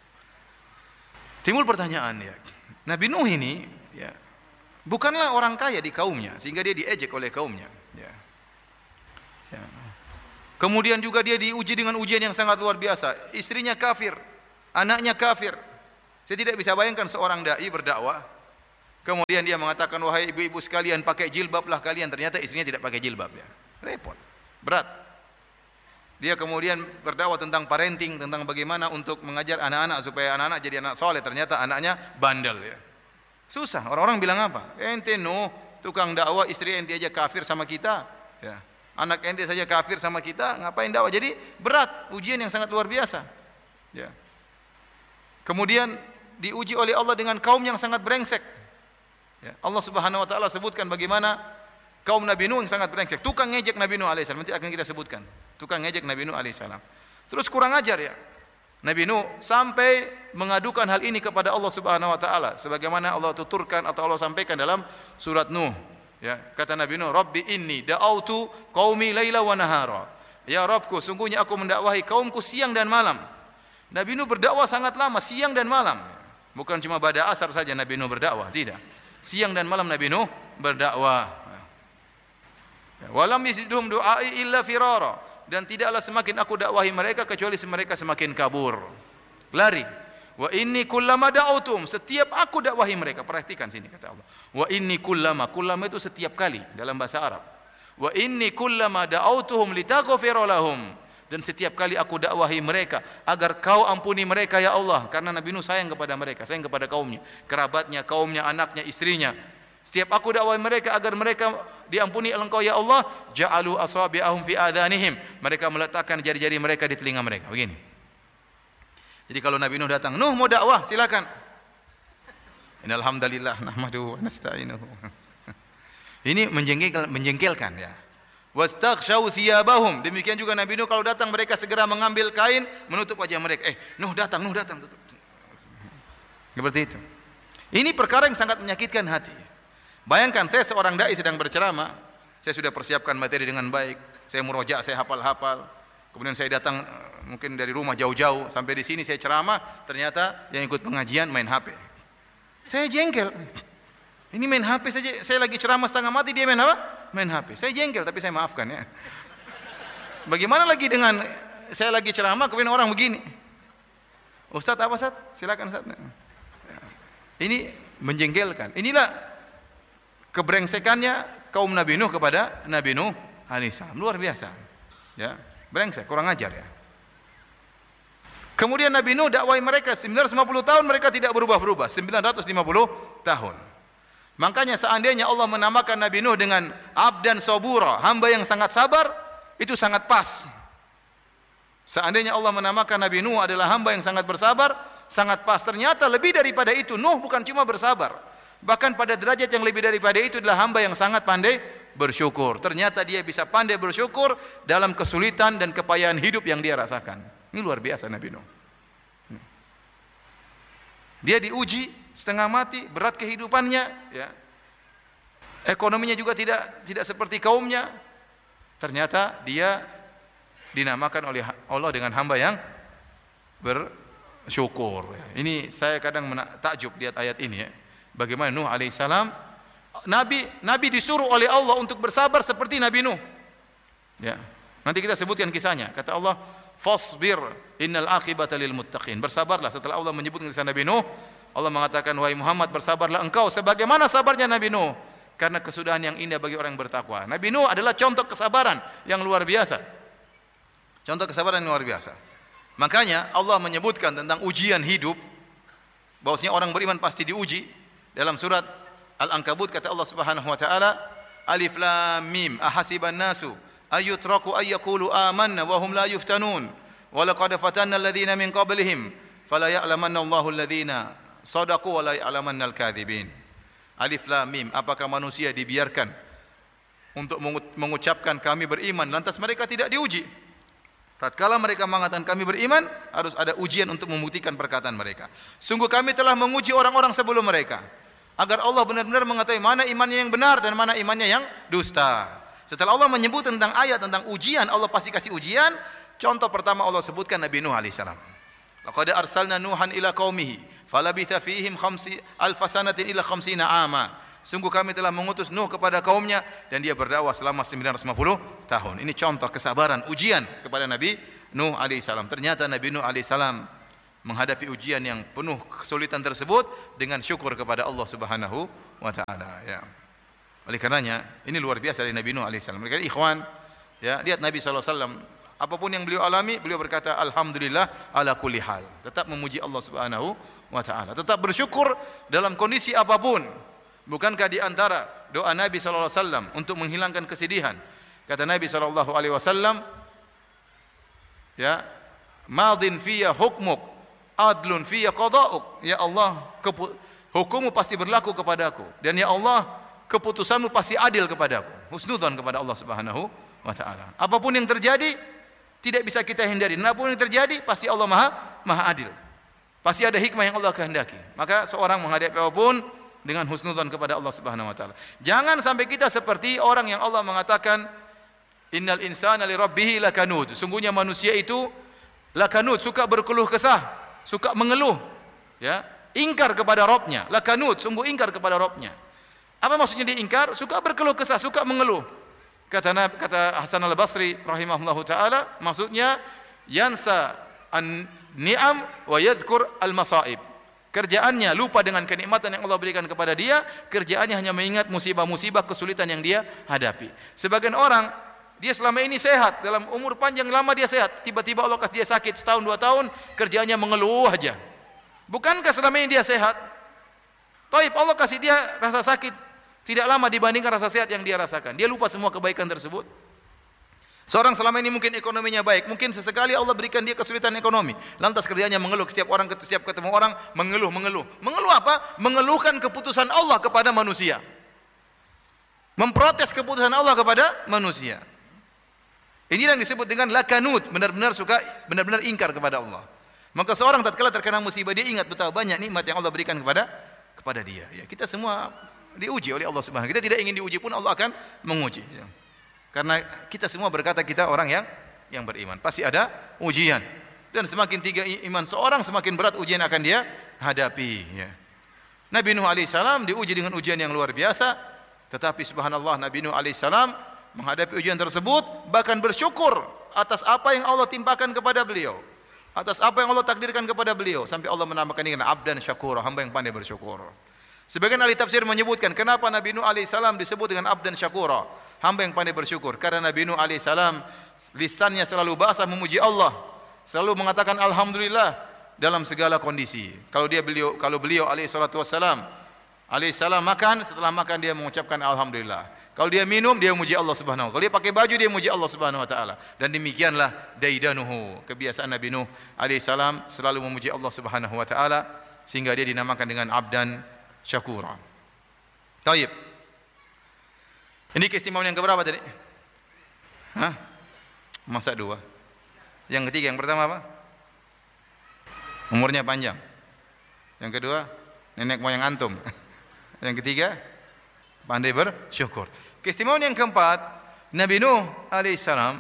E: Timbul pertanyaan, ya, Nabi Nuh ini ya bukanlah orang kaya di kaumnya sehingga dia diejek oleh kaumnya, ya. Ya. Kemudian juga dia diuji dengan ujian yang sangat luar biasa. Istrinya kafir, anaknya kafir. Saya tidak bisa bayangkan seorang dai berdakwah, kemudian dia mengatakan, "Wahai ibu-ibu sekalian, pakai jilbablah kalian." Ternyata istrinya tidak pakai jilbab, ya. Repot, berat. Dia kemudian berdakwah tentang parenting, tentang bagaimana untuk mengajar anak-anak supaya anak-anak jadi anak soleh. Ternyata anaknya bandel, ya. Susah. Orang-orang bilang apa? Ente Nuh, tukang dakwah, istri ente aja kafir sama kita, ya. Anak ente saja kafir sama kita, ngapain dakwah? Jadi berat, ujian yang sangat luar biasa, ya. Kemudian diuji oleh Allah dengan kaum yang sangat brengsek, ya. Allah Subhanahu wa taala sebutkan bagaimana kaum Nabi Nuh yang sangat brengsek, tukang ngejek Nabi Nuh alaihissalam. Nanti akan kita sebutkan, tukang ngejek Nabi Nuh alaihissalam. Terus kurang ajar, ya. Nabi Nuh sampai mengadukan hal ini kepada Allah Subhanahu wa taala sebagaimana Allah tuturkan atau Allah sampaikan dalam surat Nuh. Ya, kata Nabi Nuh, "Rabbi inni da'autu qaumi laila wa nahara." Ya Rabbku, sungguhnya aku mendakwahi kaumku siang dan malam. Nabi Nuh berdakwah sangat lama, siang dan malam. Bukan cuma pada asar saja Nabi Nuh berdakwah, tidak. Siang dan malam Nabi Nuh berdakwah. Walam yazidhum du'ai illa firara, dan tidaklah semakin aku dakwahi mereka kecuali mereka semakin kabur. lari. Wa inni kullama da'autum, setiap aku dakwahi mereka. Perhatikan sini kata Allah. Wa inni kullama itu setiap kali dalam bahasa Arab. Wa inni kullama da'autuhum litaghfira lahum, dan setiap kali aku dakwahi mereka agar kau ampuni mereka ya Allah, karena Nabi Nuh sayang kepada mereka, sayang kepada kaumnya, kerabatnya, kaumnya, anaknya, istrinya. Setiap aku dakwahi mereka agar mereka diampuni oleh Engkau ya Allah, ja'alu asabi'ahum fi adhanihim, mereka meletakkan jari-jari mereka di telinga mereka. Begini. Jadi kalau Nabi Nuh datang, Nuh mau dakwah, silakan. Innal hamdalillah nahmaduhu wa nasta'inuhu. Ini menjengkelkan ya. Wastaghshaw thiyabahum. Demikian juga Nabi Nuh kalau datang mereka segera mengambil kain menutup wajah mereka. Nuh datang tutup. Seperti itu. Ini perkara yang sangat menyakitkan hati. Bayangkan saya seorang dai sedang berceramah, saya sudah persiapkan materi dengan baik, saya murojaah, saya hafal-hafal. Kemudian saya datang mungkin dari rumah jauh-jauh sampai di sini saya ceramah, ternyata yang ikut pengajian main HP. Saya jengkel. Ini main HP saja, saya lagi ceramah setengah mati dia main apa? Main HP. Saya jengkel tapi saya maafkan ya. Bagaimana lagi dengan saya lagi ceramah kemudian orang begini? Ustaz apa Ustaz? Silakan Ustaz. Ini menjengkelkan. Inilah kebrengsekannya kaum Nabi Nuh kepada Nabi Nuh alaihissalam. Luar biasa. Ya. Brengsek, kurang ajar ya. Kemudian Nabi Nuh dakwai mereka 950 tahun, mereka tidak berubah-ubah. 950 tahun. Makanya seandainya Allah menamakan Nabi Nuh dengan abdan sabura, hamba yang sangat sabar, itu sangat pas. Seandainya Allah menamakan Nabi Nuh adalah hamba yang sangat bersabar, sangat pas. Ternyata lebih daripada itu, Nuh bukan cuma bersabar, bahkan pada derajat yang lebih daripada itu adalah hamba yang sangat pandai bersyukur. Ternyata dia bisa pandai bersyukur dalam kesulitan dan kepayahan hidup yang dia rasakan. Ini luar biasa Nabi Nuh. Dia diuji setengah mati, berat kehidupannya, ya. Ekonominya juga tidak seperti kaumnya. Ternyata dia dinamakan oleh Allah dengan hamba yang bersyukur. Ini saya kadang takjub lihat ayat ini ya. Bagaimana Nuh alaihissalam Nabi disuruh oleh Allah untuk bersabar seperti Nabi Nuh. Ya. Nanti kita sebutkan kisahnya. Kata Allah, "Fasbir innal aqibata lil muttaqin." Bersabarlah. Setelah Allah menyebutkan kisah Nabi Nuh, Allah mengatakan, "Wahai Muhammad, bersabarlah engkau sebagaimana sabarnya Nabi Nuh, karena kesudahan yang indah bagi orang yang bertakwa." Nabi Nuh adalah contoh kesabaran yang luar biasa. Contoh kesabaran yang luar biasa. Makanya Allah menyebutkan tentang ujian hidup, bahwasanya orang beriman pasti diuji. Dalam surat Al-Ankabut kata Allah Subhanahu wa taala, Alif Lam Mim, ahasiban nasu ayutraku ayyaqulu amanna wa hum la yuftanun, wa laqad fatanna alladhina min qablihim fala ya'lamanna Allahu alladhina sadaqu wa la ya'lamanna al-kadzibin. Alif Lam Mim, apakah manusia dibiarkan untuk mengucapkan kami beriman lantas mereka tidak diuji? Tatkala mereka mengatakan kami beriman, harus ada ujian untuk membuktikan perkataan mereka. Sungguh kami telah menguji orang-orang sebelum mereka, agar Allah benar-benar mengetahui mana imannya yang benar dan mana imannya yang dusta. Setelah Allah menyebut tentang ayat tentang ujian, Allah pasti kasih ujian. Contoh pertama Allah sebutkan Nabi Nuh alaihissalam. Laqad arsalna Nuhan ila qaumihi falabitha fihim alfa sanatin ila 50 ama. Sungguh kami telah mengutus Nuh kepada kaumnya dan dia berdakwah selama 950 tahun. Ini contoh kesabaran, ujian kepada Nabi Nuh alaihissalam. Ternyata Nabi Nuh alaihissalam menghadapi ujian yang penuh kesulitan tersebut dengan syukur kepada Allah Subhanahu wa taala ya. Oleh karenanya ini luar biasa dari Nabi Nuh alaihissalam. Mereka ikhwan ya, lihat Nabi sallallahu alaihi wasallam, apapun yang beliau alami, beliau berkata alhamdulillah ala kulli hal. Tetap memuji Allah Subhanahu wa taala, tetap bersyukur dalam kondisi apapun. Bukankah di antara doa Nabi sallallahu alaihi wasallam untuk menghilangkan kesedihan? Kata Nabi sallallahu alaihi wasallam, ya, madin fiyya hukmuk, adlun fiyya qada'uk. Ya Allah, hukummu pasti berlaku kepadaku, dan ya Allah, keputusanmu pasti adil kepadaku. Husnudzon kepada Allah Subhanahu wa taala. Apapun yang terjadi tidak bisa kita hindari. Apapun yang terjadi pasti Allah Maha adil. Pasti ada hikmah yang Allah kehendaki. Maka seorang menghadapi apapun dengan husnudzon kepada Allah Subhanahu wa taala. Jangan sampai kita seperti orang yang Allah mengatakan innal insana li rabbih lakanud. Sungguhnya manusia itu lakanud, suka berkeluh kesah, suka mengeluh, ya, ingkar kepada Rabbnya. Lakanud, sungguh ingkar kepada Rabbnya. Apa maksudnya dia ingkar? Suka berkeluh kesah, suka mengeluh. Kata Hasan al-Basri rahimahullahu taala, maksudnya yansa an-ni'am wa yadhkur al-masaib. Kerjaannya lupa dengan kenikmatan yang Allah berikan kepada dia, kerjaannya hanya mengingat musibah-musibah, kesulitan yang dia hadapi. Sebagian orang, dia selama ini sehat, dalam umur panjang lama dia sehat, tiba-tiba Allah kasih dia sakit setahun 2 tahun, kerjaannya mengeluh aja. Bukankah selama ini dia sehat? Taib, Allah kasih dia rasa sakit tidak lama dibandingkan rasa sehat yang dia rasakan. Dia lupa semua kebaikan tersebut. Seorang selama ini mungkin ekonominya baik, mungkin sesekali Allah berikan dia kesulitan ekonomi. Lantas kerjanya mengeluh, setiap ketemu orang mengeluh. Mengeluh apa? Mengeluhkan keputusan Allah kepada manusia. Memprotes keputusan Allah kepada manusia. Ini yang disebut dengan lakanut, benar-benar ingkar kepada Allah. Maka seorang tatkala terkena musibah, dia ingat betapa banyak nikmat yang Allah berikan kepada dia. Ya, kita semua diuji oleh Allah Subhanahu. Kita tidak ingin diuji pun Allah akan menguji. Ya. Karena kita semua berkata kita orang yang beriman. Pasti ada ujian. Dan semakin tinggi iman seorang, semakin berat ujian akan dia hadapi. Ya. Nabi Nuh alaihissalam diuji dengan ujian yang luar biasa. Tetapi subhanallah, Nabi Nuh alaihissalam menghadapi ujian tersebut, bahkan bersyukur atas apa yang Allah timpakan kepada beliau. Atas apa yang Allah takdirkan kepada beliau. Sampai Allah menamakan dengan abdan syakura, hamba yang pandai bersyukur. Sebagian ahli tafsir menyebutkan kenapa Nabi Nuh alaihissalam disebut dengan abdan syakura, hamba yang pandai bersyukur. Karena Nabi Nuh alaihissalam lisannya selalu basah memuji Allah, selalu mengatakan alhamdulillah dalam segala kondisi. Kalau beliau alaihissalam makan, setelah makan dia mengucapkan alhamdulillah. Kalau dia minum, dia memuji Allah Subhanahu wa taala. Kalau dia pakai baju, dia memuji Allah Subhanahu wa taala. Dan demikianlah daidanuhu, kebiasaan Nabi Nuh alaihissalam selalu memuji Allah Subhanahu wa taala sehingga dia dinamakan dengan abdan syakura. Taib. Ini keistimewaan yang keberapa tadi? Masa 2. Yang ketiga, yang pertama apa? Umurnya panjang. Yang kedua, nenek moyang antum. Yang ketiga, pandai bersyukur. Keistimewaan yang keempat, Nabi Nuh alaihissalam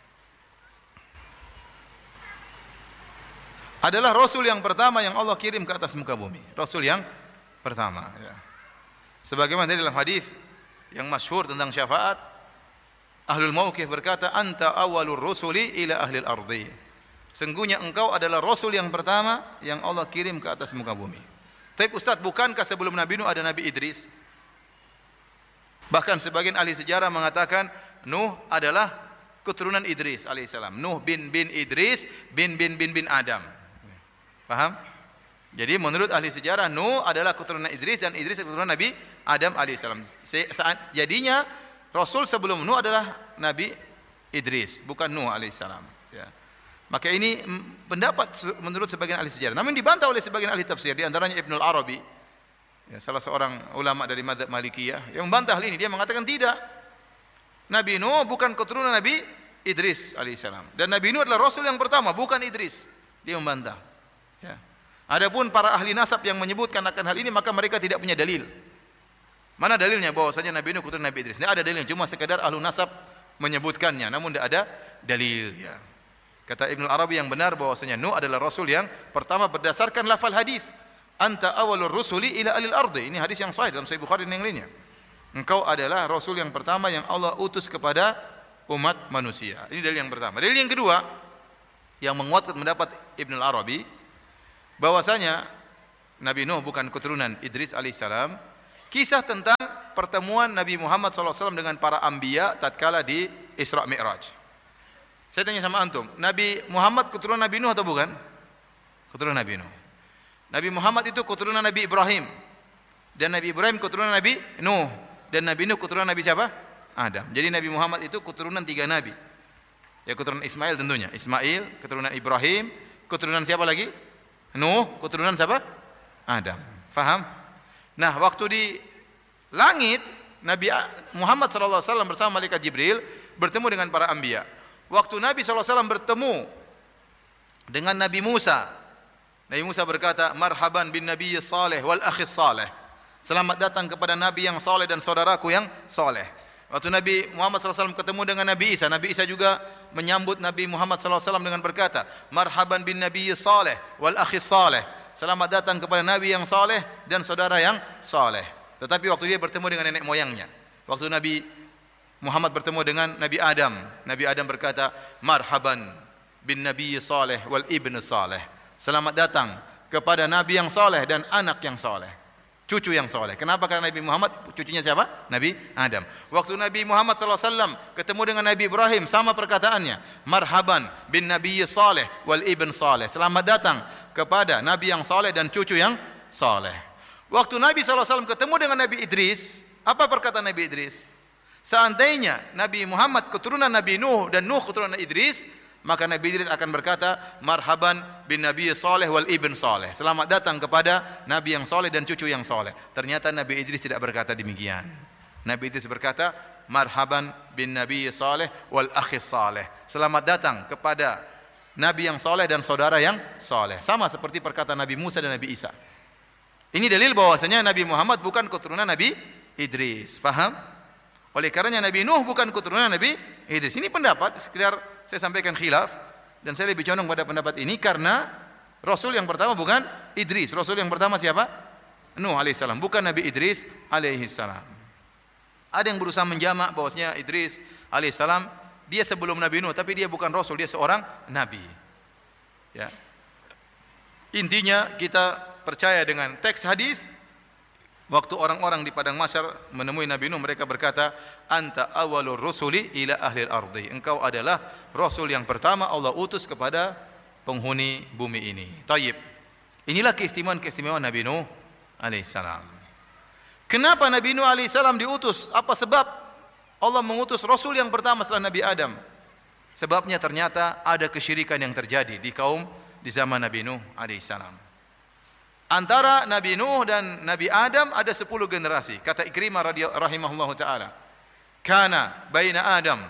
E: adalah Rasul yang pertama yang Allah kirim ke atas muka bumi. Rasul yang pertama. Ya. Sebagaimana dalam hadis yang masyhur tentang syafaat, Ahlul Mauqif berkata, anta awwalur rusuli ila ahlil ardi. Sungguhnya engkau adalah Rasul yang pertama yang Allah kirim ke atas muka bumi. Tapi Ustaz, bukankah sebelum Nabi Nuh ada Nabi Idris? Bahkan sebagian ahli sejarah mengatakan Nuh adalah keturunan Idris alaihissalam. Nuh bin Idris bin Adam. Paham? Jadi menurut ahli sejarah Nuh adalah keturunan Idris dan Idris keturunan Nabi Adam alaihissalam. Jadinya Rasul sebelum Nuh adalah Nabi Idris, bukan Nuh alaihissalam. Ya. Maka ini pendapat menurut sebagian ahli sejarah. Namun dibantah oleh sebagian ahli tafsir, di antaranya Ibnul Arabi, ya, salah seorang ulama dari mazhab Malikiyah, yang membantah hal ini. Dia mengatakan tidak. Nabi Nuh bukan keturunan Nabi Idris alaihissalam. Dan Nabi Nuh adalah Rasul yang pertama, bukan Idris. Dia membantah. Ya. Adapun para ahli nasab yang menyebutkan akan hal ini, maka mereka tidak punya dalil. Mana dalilnya bahwasanya Nabi Nuh keturunan Nabi Idris? Tidak ada dalilnya, cuma sekadar ahli nasab menyebutkannya, namun tidak ada dalil. Ya. Kata Ibnul Arabi yang benar bahwasanya Nuh adalah Rasul yang pertama berdasarkan lafal hadis. Anta awalur rusuli ila alil ardi. Ini hadis yang sahih dalam Sahih Bukhari dan yang lainnya. Engkau adalah Rasul yang pertama yang Allah utus kepada umat manusia. Ini dalil yang pertama. Dalil yang kedua yang menguatkan pendapat Ibnul Arabi bahwasanya Nabi Nuh bukan keturunan Idris alaihissalam. Kisah tentang pertemuan Nabi Muhammad SAW dengan para anbiya tatkala di Isra Mi'raj. Saya tanya sama antum, Nabi Muhammad keturunan Nabi Nuh atau bukan? Keturunan Nabi Nuh. Nabi Muhammad itu keturunan Nabi Ibrahim. Dan Nabi Ibrahim keturunan Nabi Nuh. Dan Nabi Nuh keturunan Nabi siapa? Adam. Jadi Nabi Muhammad itu keturunan 3 nabi. Ya, keturunan Ismail tentunya. Ismail, keturunan Ibrahim, keturunan siapa lagi? Nuh, keturunan siapa? Adam. Faham? Nah, waktu di langit, Nabi Muhammad SAW bersama malaikat Jibril bertemu dengan para anbiya. Waktu Nabi SAW bertemu dengan Nabi Musa, Nabi Musa berkata, marhaban bin Nabi saleh wal akhis saleh. Selamat datang kepada Nabi yang saleh dan saudaraku yang saleh. Waktu Nabi Muhammad SAW ketemu dengan Nabi Isa juga menyambut Nabi Muhammad SAW dengan berkata, marhaban bin Nabi saleh wal akhis saleh. Selamat datang kepada Nabi yang saleh dan saudara yang saleh. Tetapi waktu dia bertemu dengan nenek moyangnya, waktu Nabi Muhammad bertemu dengan Nabi Adam berkata, marhaban bin nabiy saleh wal ibn saleh. Selamat datang kepada nabi yang saleh dan anak yang saleh, cucu yang saleh. Kenapa? Karena Nabi Muhammad cucunya siapa? Nabi Adam. Waktu Nabi Muhammad SAW ketemu dengan Nabi Ibrahim, sama perkataannya, marhaban bin nabiy saleh wal ibn saleh. Selamat datang kepada nabi yang saleh dan cucu yang saleh. Waktu Nabi SAW ketemu dengan Nabi Idris, apa perkataan Nabi Idris? Seandainya Nabi Muhammad keturunan Nabi Nuh dan Nuh keturunan Idris, maka Nabi Idris akan berkata, marhaban bin nabiy saleh wal ibn saleh. Selamat datang kepada nabi yang saleh dan cucu yang saleh. Ternyata Nabi Idris tidak berkata demikian. Nabi Idris berkata, marhaban bin nabiy saleh wal akhis saleh. Selamat datang kepada nabi yang saleh dan saudara yang saleh. Sama seperti perkataan Nabi Musa dan Nabi Isa. Ini dalil bahwasanya Nabi Muhammad bukan keturunan Nabi Idris. Faham? Oleh karenanya Nabi Nuh bukan keturunan Nabi Idris. Ini pendapat, sekedar saya sampaikan khilaf, dan saya lebih condong pada pendapat ini karena Rasul yang pertama bukan Idris. Rasul yang pertama siapa? Nuh alaihissalam, bukan Nabi Idris alaihissalam. Ada yang berusaha menjamak bahwasanya Idris alaihissalam dia sebelum Nabi Nuh, tapi dia bukan Rasul, dia seorang Nabi. Ya. Intinya kita percaya dengan teks hadis. Waktu orang-orang di padang mahsyar menemui Nabi Nuh, mereka berkata, anta awwalur rusuli ila ahlil ardi. Engkau adalah rasul yang pertama Allah utus kepada penghuni bumi ini. Tayyib. Inilah keistimewaan Nabi Nuh alaihissalam. Kenapa Nabi Nuh alaihissalam diutus? Apa sebab Allah mengutus rasul yang pertama setelah Nabi Adam? Sebabnya ternyata ada kesyirikan yang terjadi di kaum di zaman Nabi Nuh alaihissalam. Antara Nabi Nuh dan Nabi Adam ada 10 generasi. Kata Ikrimah rahimahullahu ta'ala, kana baina Adam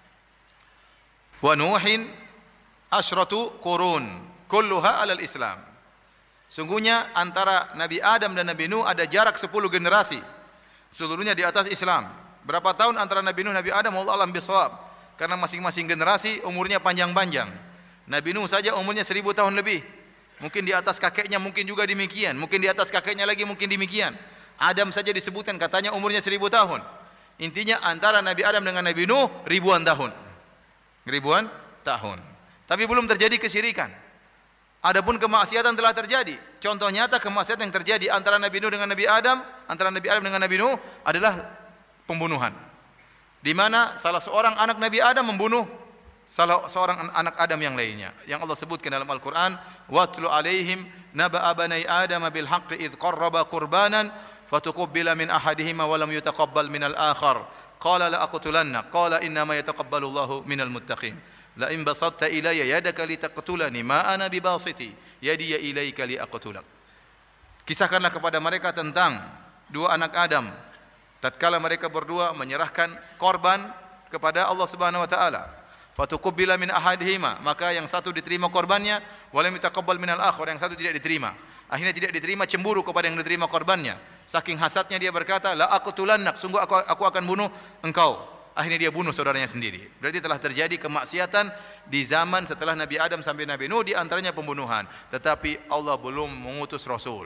E: wa Nuhin asyratu qurun kulluha alal Islam. Sungguhnya antara Nabi Adam dan Nabi Nuh ada jarak 10 generasi, seluruhnya di atas Islam. Berapa tahun antara Nabi Nuh dan Nabi Adam? Wallahu a'lam bishawab. Karena masing-masing generasi umurnya panjang-panjang. Nabi Nuh saja umurnya 1000 tahun lebih. Mungkin di atas kakeknya, mungkin juga demikian. Mungkin di atas kakeknya lagi, mungkin demikian. Adam saja disebutkan katanya umurnya 1000 tahun. Intinya antara Nabi Adam dengan Nabi Nuh ribuan tahun. Ribuan tahun. Tapi belum terjadi kesyirikan. Adapun kemaksiatan telah terjadi. Contoh nyata kemaksiatan yang terjadi antara Nabi Nuh dengan Nabi Adam, antara Nabi Adam dengan Nabi Nuh adalah pembunuhan. Di mana salah seorang anak Nabi Adam membunuh salah seorang anak Adam yang lainnya, yang Allah sebutkan dalam Al-Quran, watlu alaihim naba'a bani Adam bil haqqi idh qarraba qurbanan fatuqabbala min ahadihima wa lam yutaqabbal min al-akhar qala la aqtulanna qala innama yataqabbalu Allahu minal muttaqin la in basatta ilayya yadaka litaqtulani ma ana bibasiti yadiya ilayka liaqtulak. Kisahkanlah kepada mereka tentang dua anak Adam tatkala mereka berdua menyerahkan korban kepada Allah Subhanahu wa taala. Fatuqabbala min ahadihima, maka yang satu diterima korbannya, walam yutaqabbal minal akhar, yang satu tidak diterima. Akhirnya tidak diterima, cemburu kepada yang diterima korbannya. Saking hasadnya dia berkata, la aqtulannak, sungguh aku akan bunuh engkau. Akhirnya dia bunuh saudaranya sendiri. Berarti telah terjadi kemaksiatan di zaman setelah Nabi Adam sampai Nabi Nuh, di antaranya pembunuhan. Tetapi Allah belum mengutus Rasul.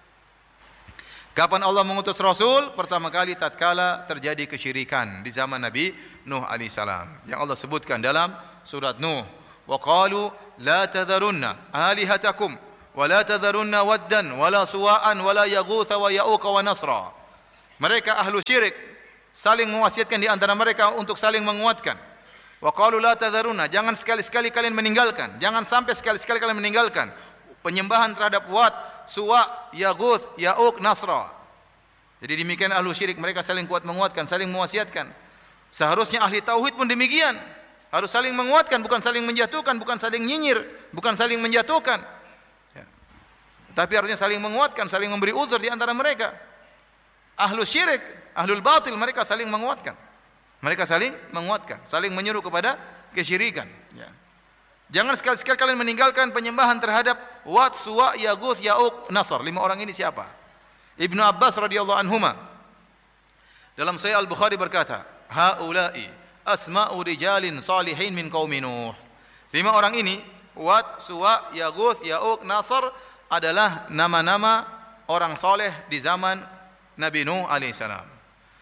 E: Kapan Allah mengutus Rasul? Pertama kali tatkala terjadi kesyirikan di zaman Nabi Nuh alaihissalam, yang Allah sebutkan dalam surat Nuh, wa qalu la tadharunna alihatakum wa la tadharunna waddan wa la suwa'an wa la yaghutha wa ya'uqa wa nasra. Mereka ahlu syirik saling mewasiatkan di antara mereka untuk saling menguatkan. Wa qalu la tadharunna, jangan sekali-sekali kalian meninggalkan, jangan sampai sekali-sekali kalian meninggalkan penyembahan terhadap Wat, Suwa, Yaguth, Ya'uq, Nasra. Jadi demikian ahlu syirik, mereka saling kuat menguatkan, saling mewasiatkan. Seharusnya ahli tauhid pun demikian, harus saling menguatkan, bukan saling menjatuhkan, bukan saling nyinyir, bukan saling menjatuhkan. Ya. Tapi harusnya saling menguatkan, saling memberi uzur di antara mereka. Ahlu syirik, ahlul batil, mereka saling menguatkan. Mereka saling menguatkan, saling menyuruh kepada kesyirikan. Ya. Jangan sekali-sekali kalian meninggalkan penyembahan terhadap Wat, Suwa, Yaguth, Ya'uq, Nasr. 5 orang ini siapa? Ibnu Abbas radhiyallahu anhuma dalam Sahih Al-Bukhari berkata, haula'i asma'u rijalin salihin min qaumi Nuh. 5 orang ini, Wat, Suwa, Yaguth, Ya'uq, Nasr, adalah nama-nama orang soleh di zaman Nabi Nuh alaihissalam.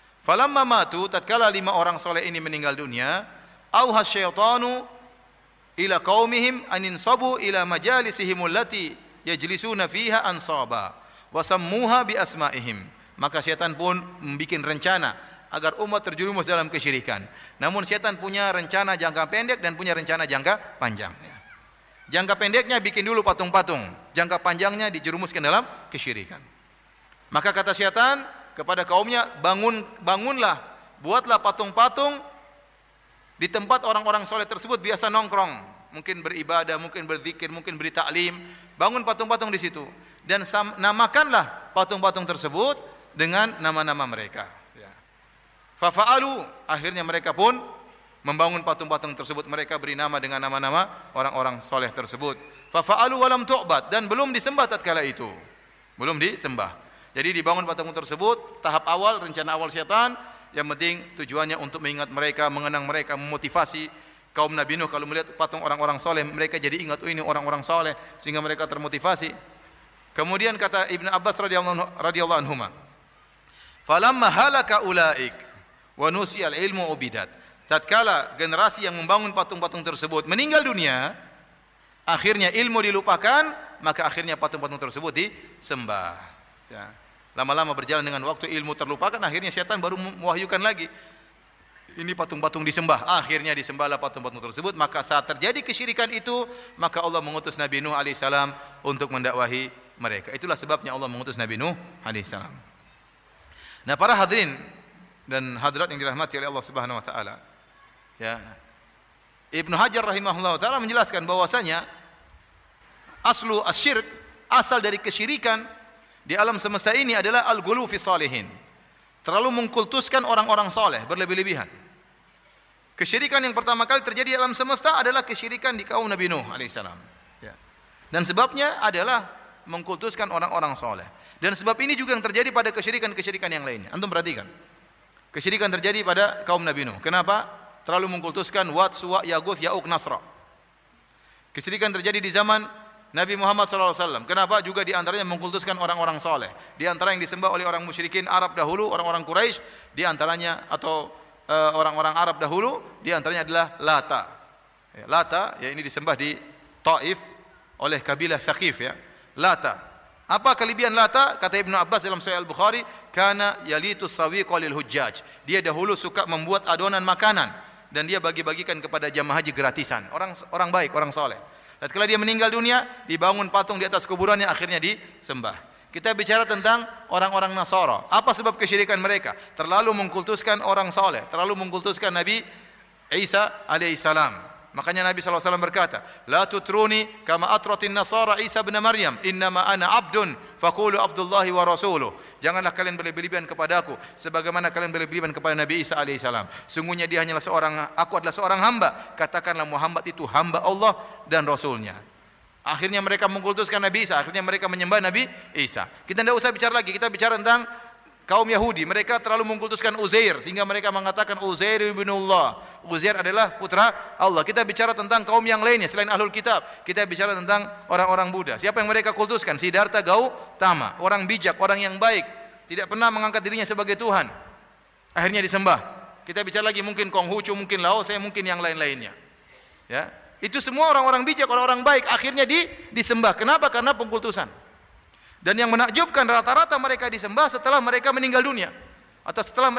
E: Falamma matu, tatkala 5 orang soleh ini meninggal dunia, auhas syaitanu ila qaumihim an insabu ila majalisihim allati yajlisuna fiha ansaba wa sammuha bi asma'ihim. Maka syaitan pun membuat rencana agar umat terjerumus dalam kesyirikan. Namun syaitan punya rencana jangka pendek dan punya rencana jangka panjang. Jangka pendeknya bikin dulu patung-patung, jangka panjangnya dijerumuskan dalam kesyirikan. Maka kata syaitan kepada kaumnya, bangunlah, buatlah patung-patung di tempat orang-orang soleh tersebut biasa nongkrong, mungkin beribadah, mungkin berzikir, mungkin beri taklim. Bangun patung-patung di situ dan namakanlah patung-patung tersebut dengan nama-nama mereka. Fafa'alu, akhirnya mereka pun membangun patung-patung tersebut. Mereka beri nama dengan nama-nama orang-orang soleh tersebut. Fafa'alu walam tu'bad, dan belum disembah tatkala itu. Belum disembah. Jadi dibangun patung tersebut, tahap awal, rencana awal syaitan. Yang penting tujuannya untuk mengingat mereka, mengenang mereka, memotivasi kaum Nabi Nuh. Kalau melihat patung orang-orang soleh, mereka jadi ingat, oh ini orang-orang soleh, sehingga mereka termotivasi. Kemudian kata Ibn Abbas radhiyallahu anhuma, falamma halaka ulaik wa nusiyal ilmu ubidat. Tatkala generasi yang membangun patung-patung tersebut meninggal dunia, akhirnya ilmu dilupakan, maka akhirnya patung-patung tersebut disembah. Ya. Lama-lama berjalan dengan waktu, ilmu terlupakan, akhirnya syaitan baru mewahyukan lagi. Ini patung-patung disembah. Akhirnya disembahlah patung-patung tersebut. Maka saat terjadi kesyirikan itu, maka Allah mengutus Nabi Nuh alaihissalam untuk mendakwahi mereka. Itulah sebabnya Allah mengutus Nabi Nuh alaihissalam. Nah, para hadirin dan hadirat yang dirahmati oleh Allah Subhanahu wa taala. Ya. Ibnu Hajar rahimahullah taala menjelaskan bahwasanya aslu asyirk, asal dari kesyirikan di alam semesta ini adalah al-ghulu fi salihin. Terlalu mengkultuskan orang-orang soleh, berlebih-lebihan. Kesyirikan yang pertama kali terjadi di alam semesta adalah kesyirikan di kaum Nabi Nuh alaihissalam. Ya. Dan sebabnya adalah mengkultuskan orang-orang soleh. Dan sebab ini juga yang terjadi pada kesyirikan-kesyirikan yang lainnya. Antum perhatikan. Kesyirikan terjadi pada kaum Nabi Nuh. Kenapa? Terlalu mengkultuskan Wat, Suwa, Yaguth, Ya'uq, Nasra. Kesyirikan terjadi di zaman Nabi Muhammad SAW. Kenapa? Juga di antaranya mengkultuskan orang-orang soleh. Di antara yang disembah oleh orang musyrikin Arab dahulu, orang-orang Quraisy, di antaranya atau orang-orang Arab dahulu, di antaranya adalah Lata. Ya, Lata, ya ini disembah di Taif oleh kabilah Thaqif, ya. Lata. Apa kelebihan Lata? Kata Ibnu Abbas dalam Sahih Al-Bukhari, kana yalitu sawiqa lil hujjaj. Dia dahulu suka membuat adonan makanan dan dia bagi-bagikan kepada jamaah haji gratisan. Orang baik, orang soleh. Tatkala dia meninggal dunia, dibangun patung di atas kuburannya, akhirnya disembah. Kita bicara tentang orang-orang Nasara. Apa sebab kesyirikan mereka? Terlalu mengkultuskan orang soleh, terlalu mengkultuskan Nabi Isa alaihissalam. Makanya Nabi SAW berkata, la tutruni kama atratin nasara Isa bin Maryam, innama ana abdun faqulu abdullahi wa rasuluh. Janganlah kalian berlebihan kepadaku sebagaimana kalian berlebihan kepada Nabi Isa alaihissalam. Sungguhnya dia hanyalah aku adalah seorang hamba. Katakanlah Muhammad itu hamba Allah dan Rasulnya. Akhirnya mereka mengkultuskan Nabi Isa, akhirnya mereka menyembah Nabi Isa. Kita tidak usah bicara lagi, kita bicara tentang kaum Yahudi. Mereka terlalu mengkultuskan Uzair sehingga mereka mengatakan Uzair ibnullah. Uzair adalah putra Allah. Kita bicara tentang kaum yang lainnya selain Ahlul Kitab. Kita bicara tentang orang-orang Buddha. Siapa yang mereka kultuskan? Siddhartha Gautama, orang bijak, orang yang baik, tidak pernah mengangkat dirinya sebagai Tuhan. Akhirnya disembah. Kita bicara lagi mungkin Konghucu, mungkin Lao Tse, mungkin yang lain-lainnya. Ya, itu semua orang-orang bijak, orang-orang baik, akhirnya disembah. Kenapa? Karena pengkultusan. Dan yang menakjubkan, rata-rata mereka disembah setelah mereka meninggal dunia atau setelah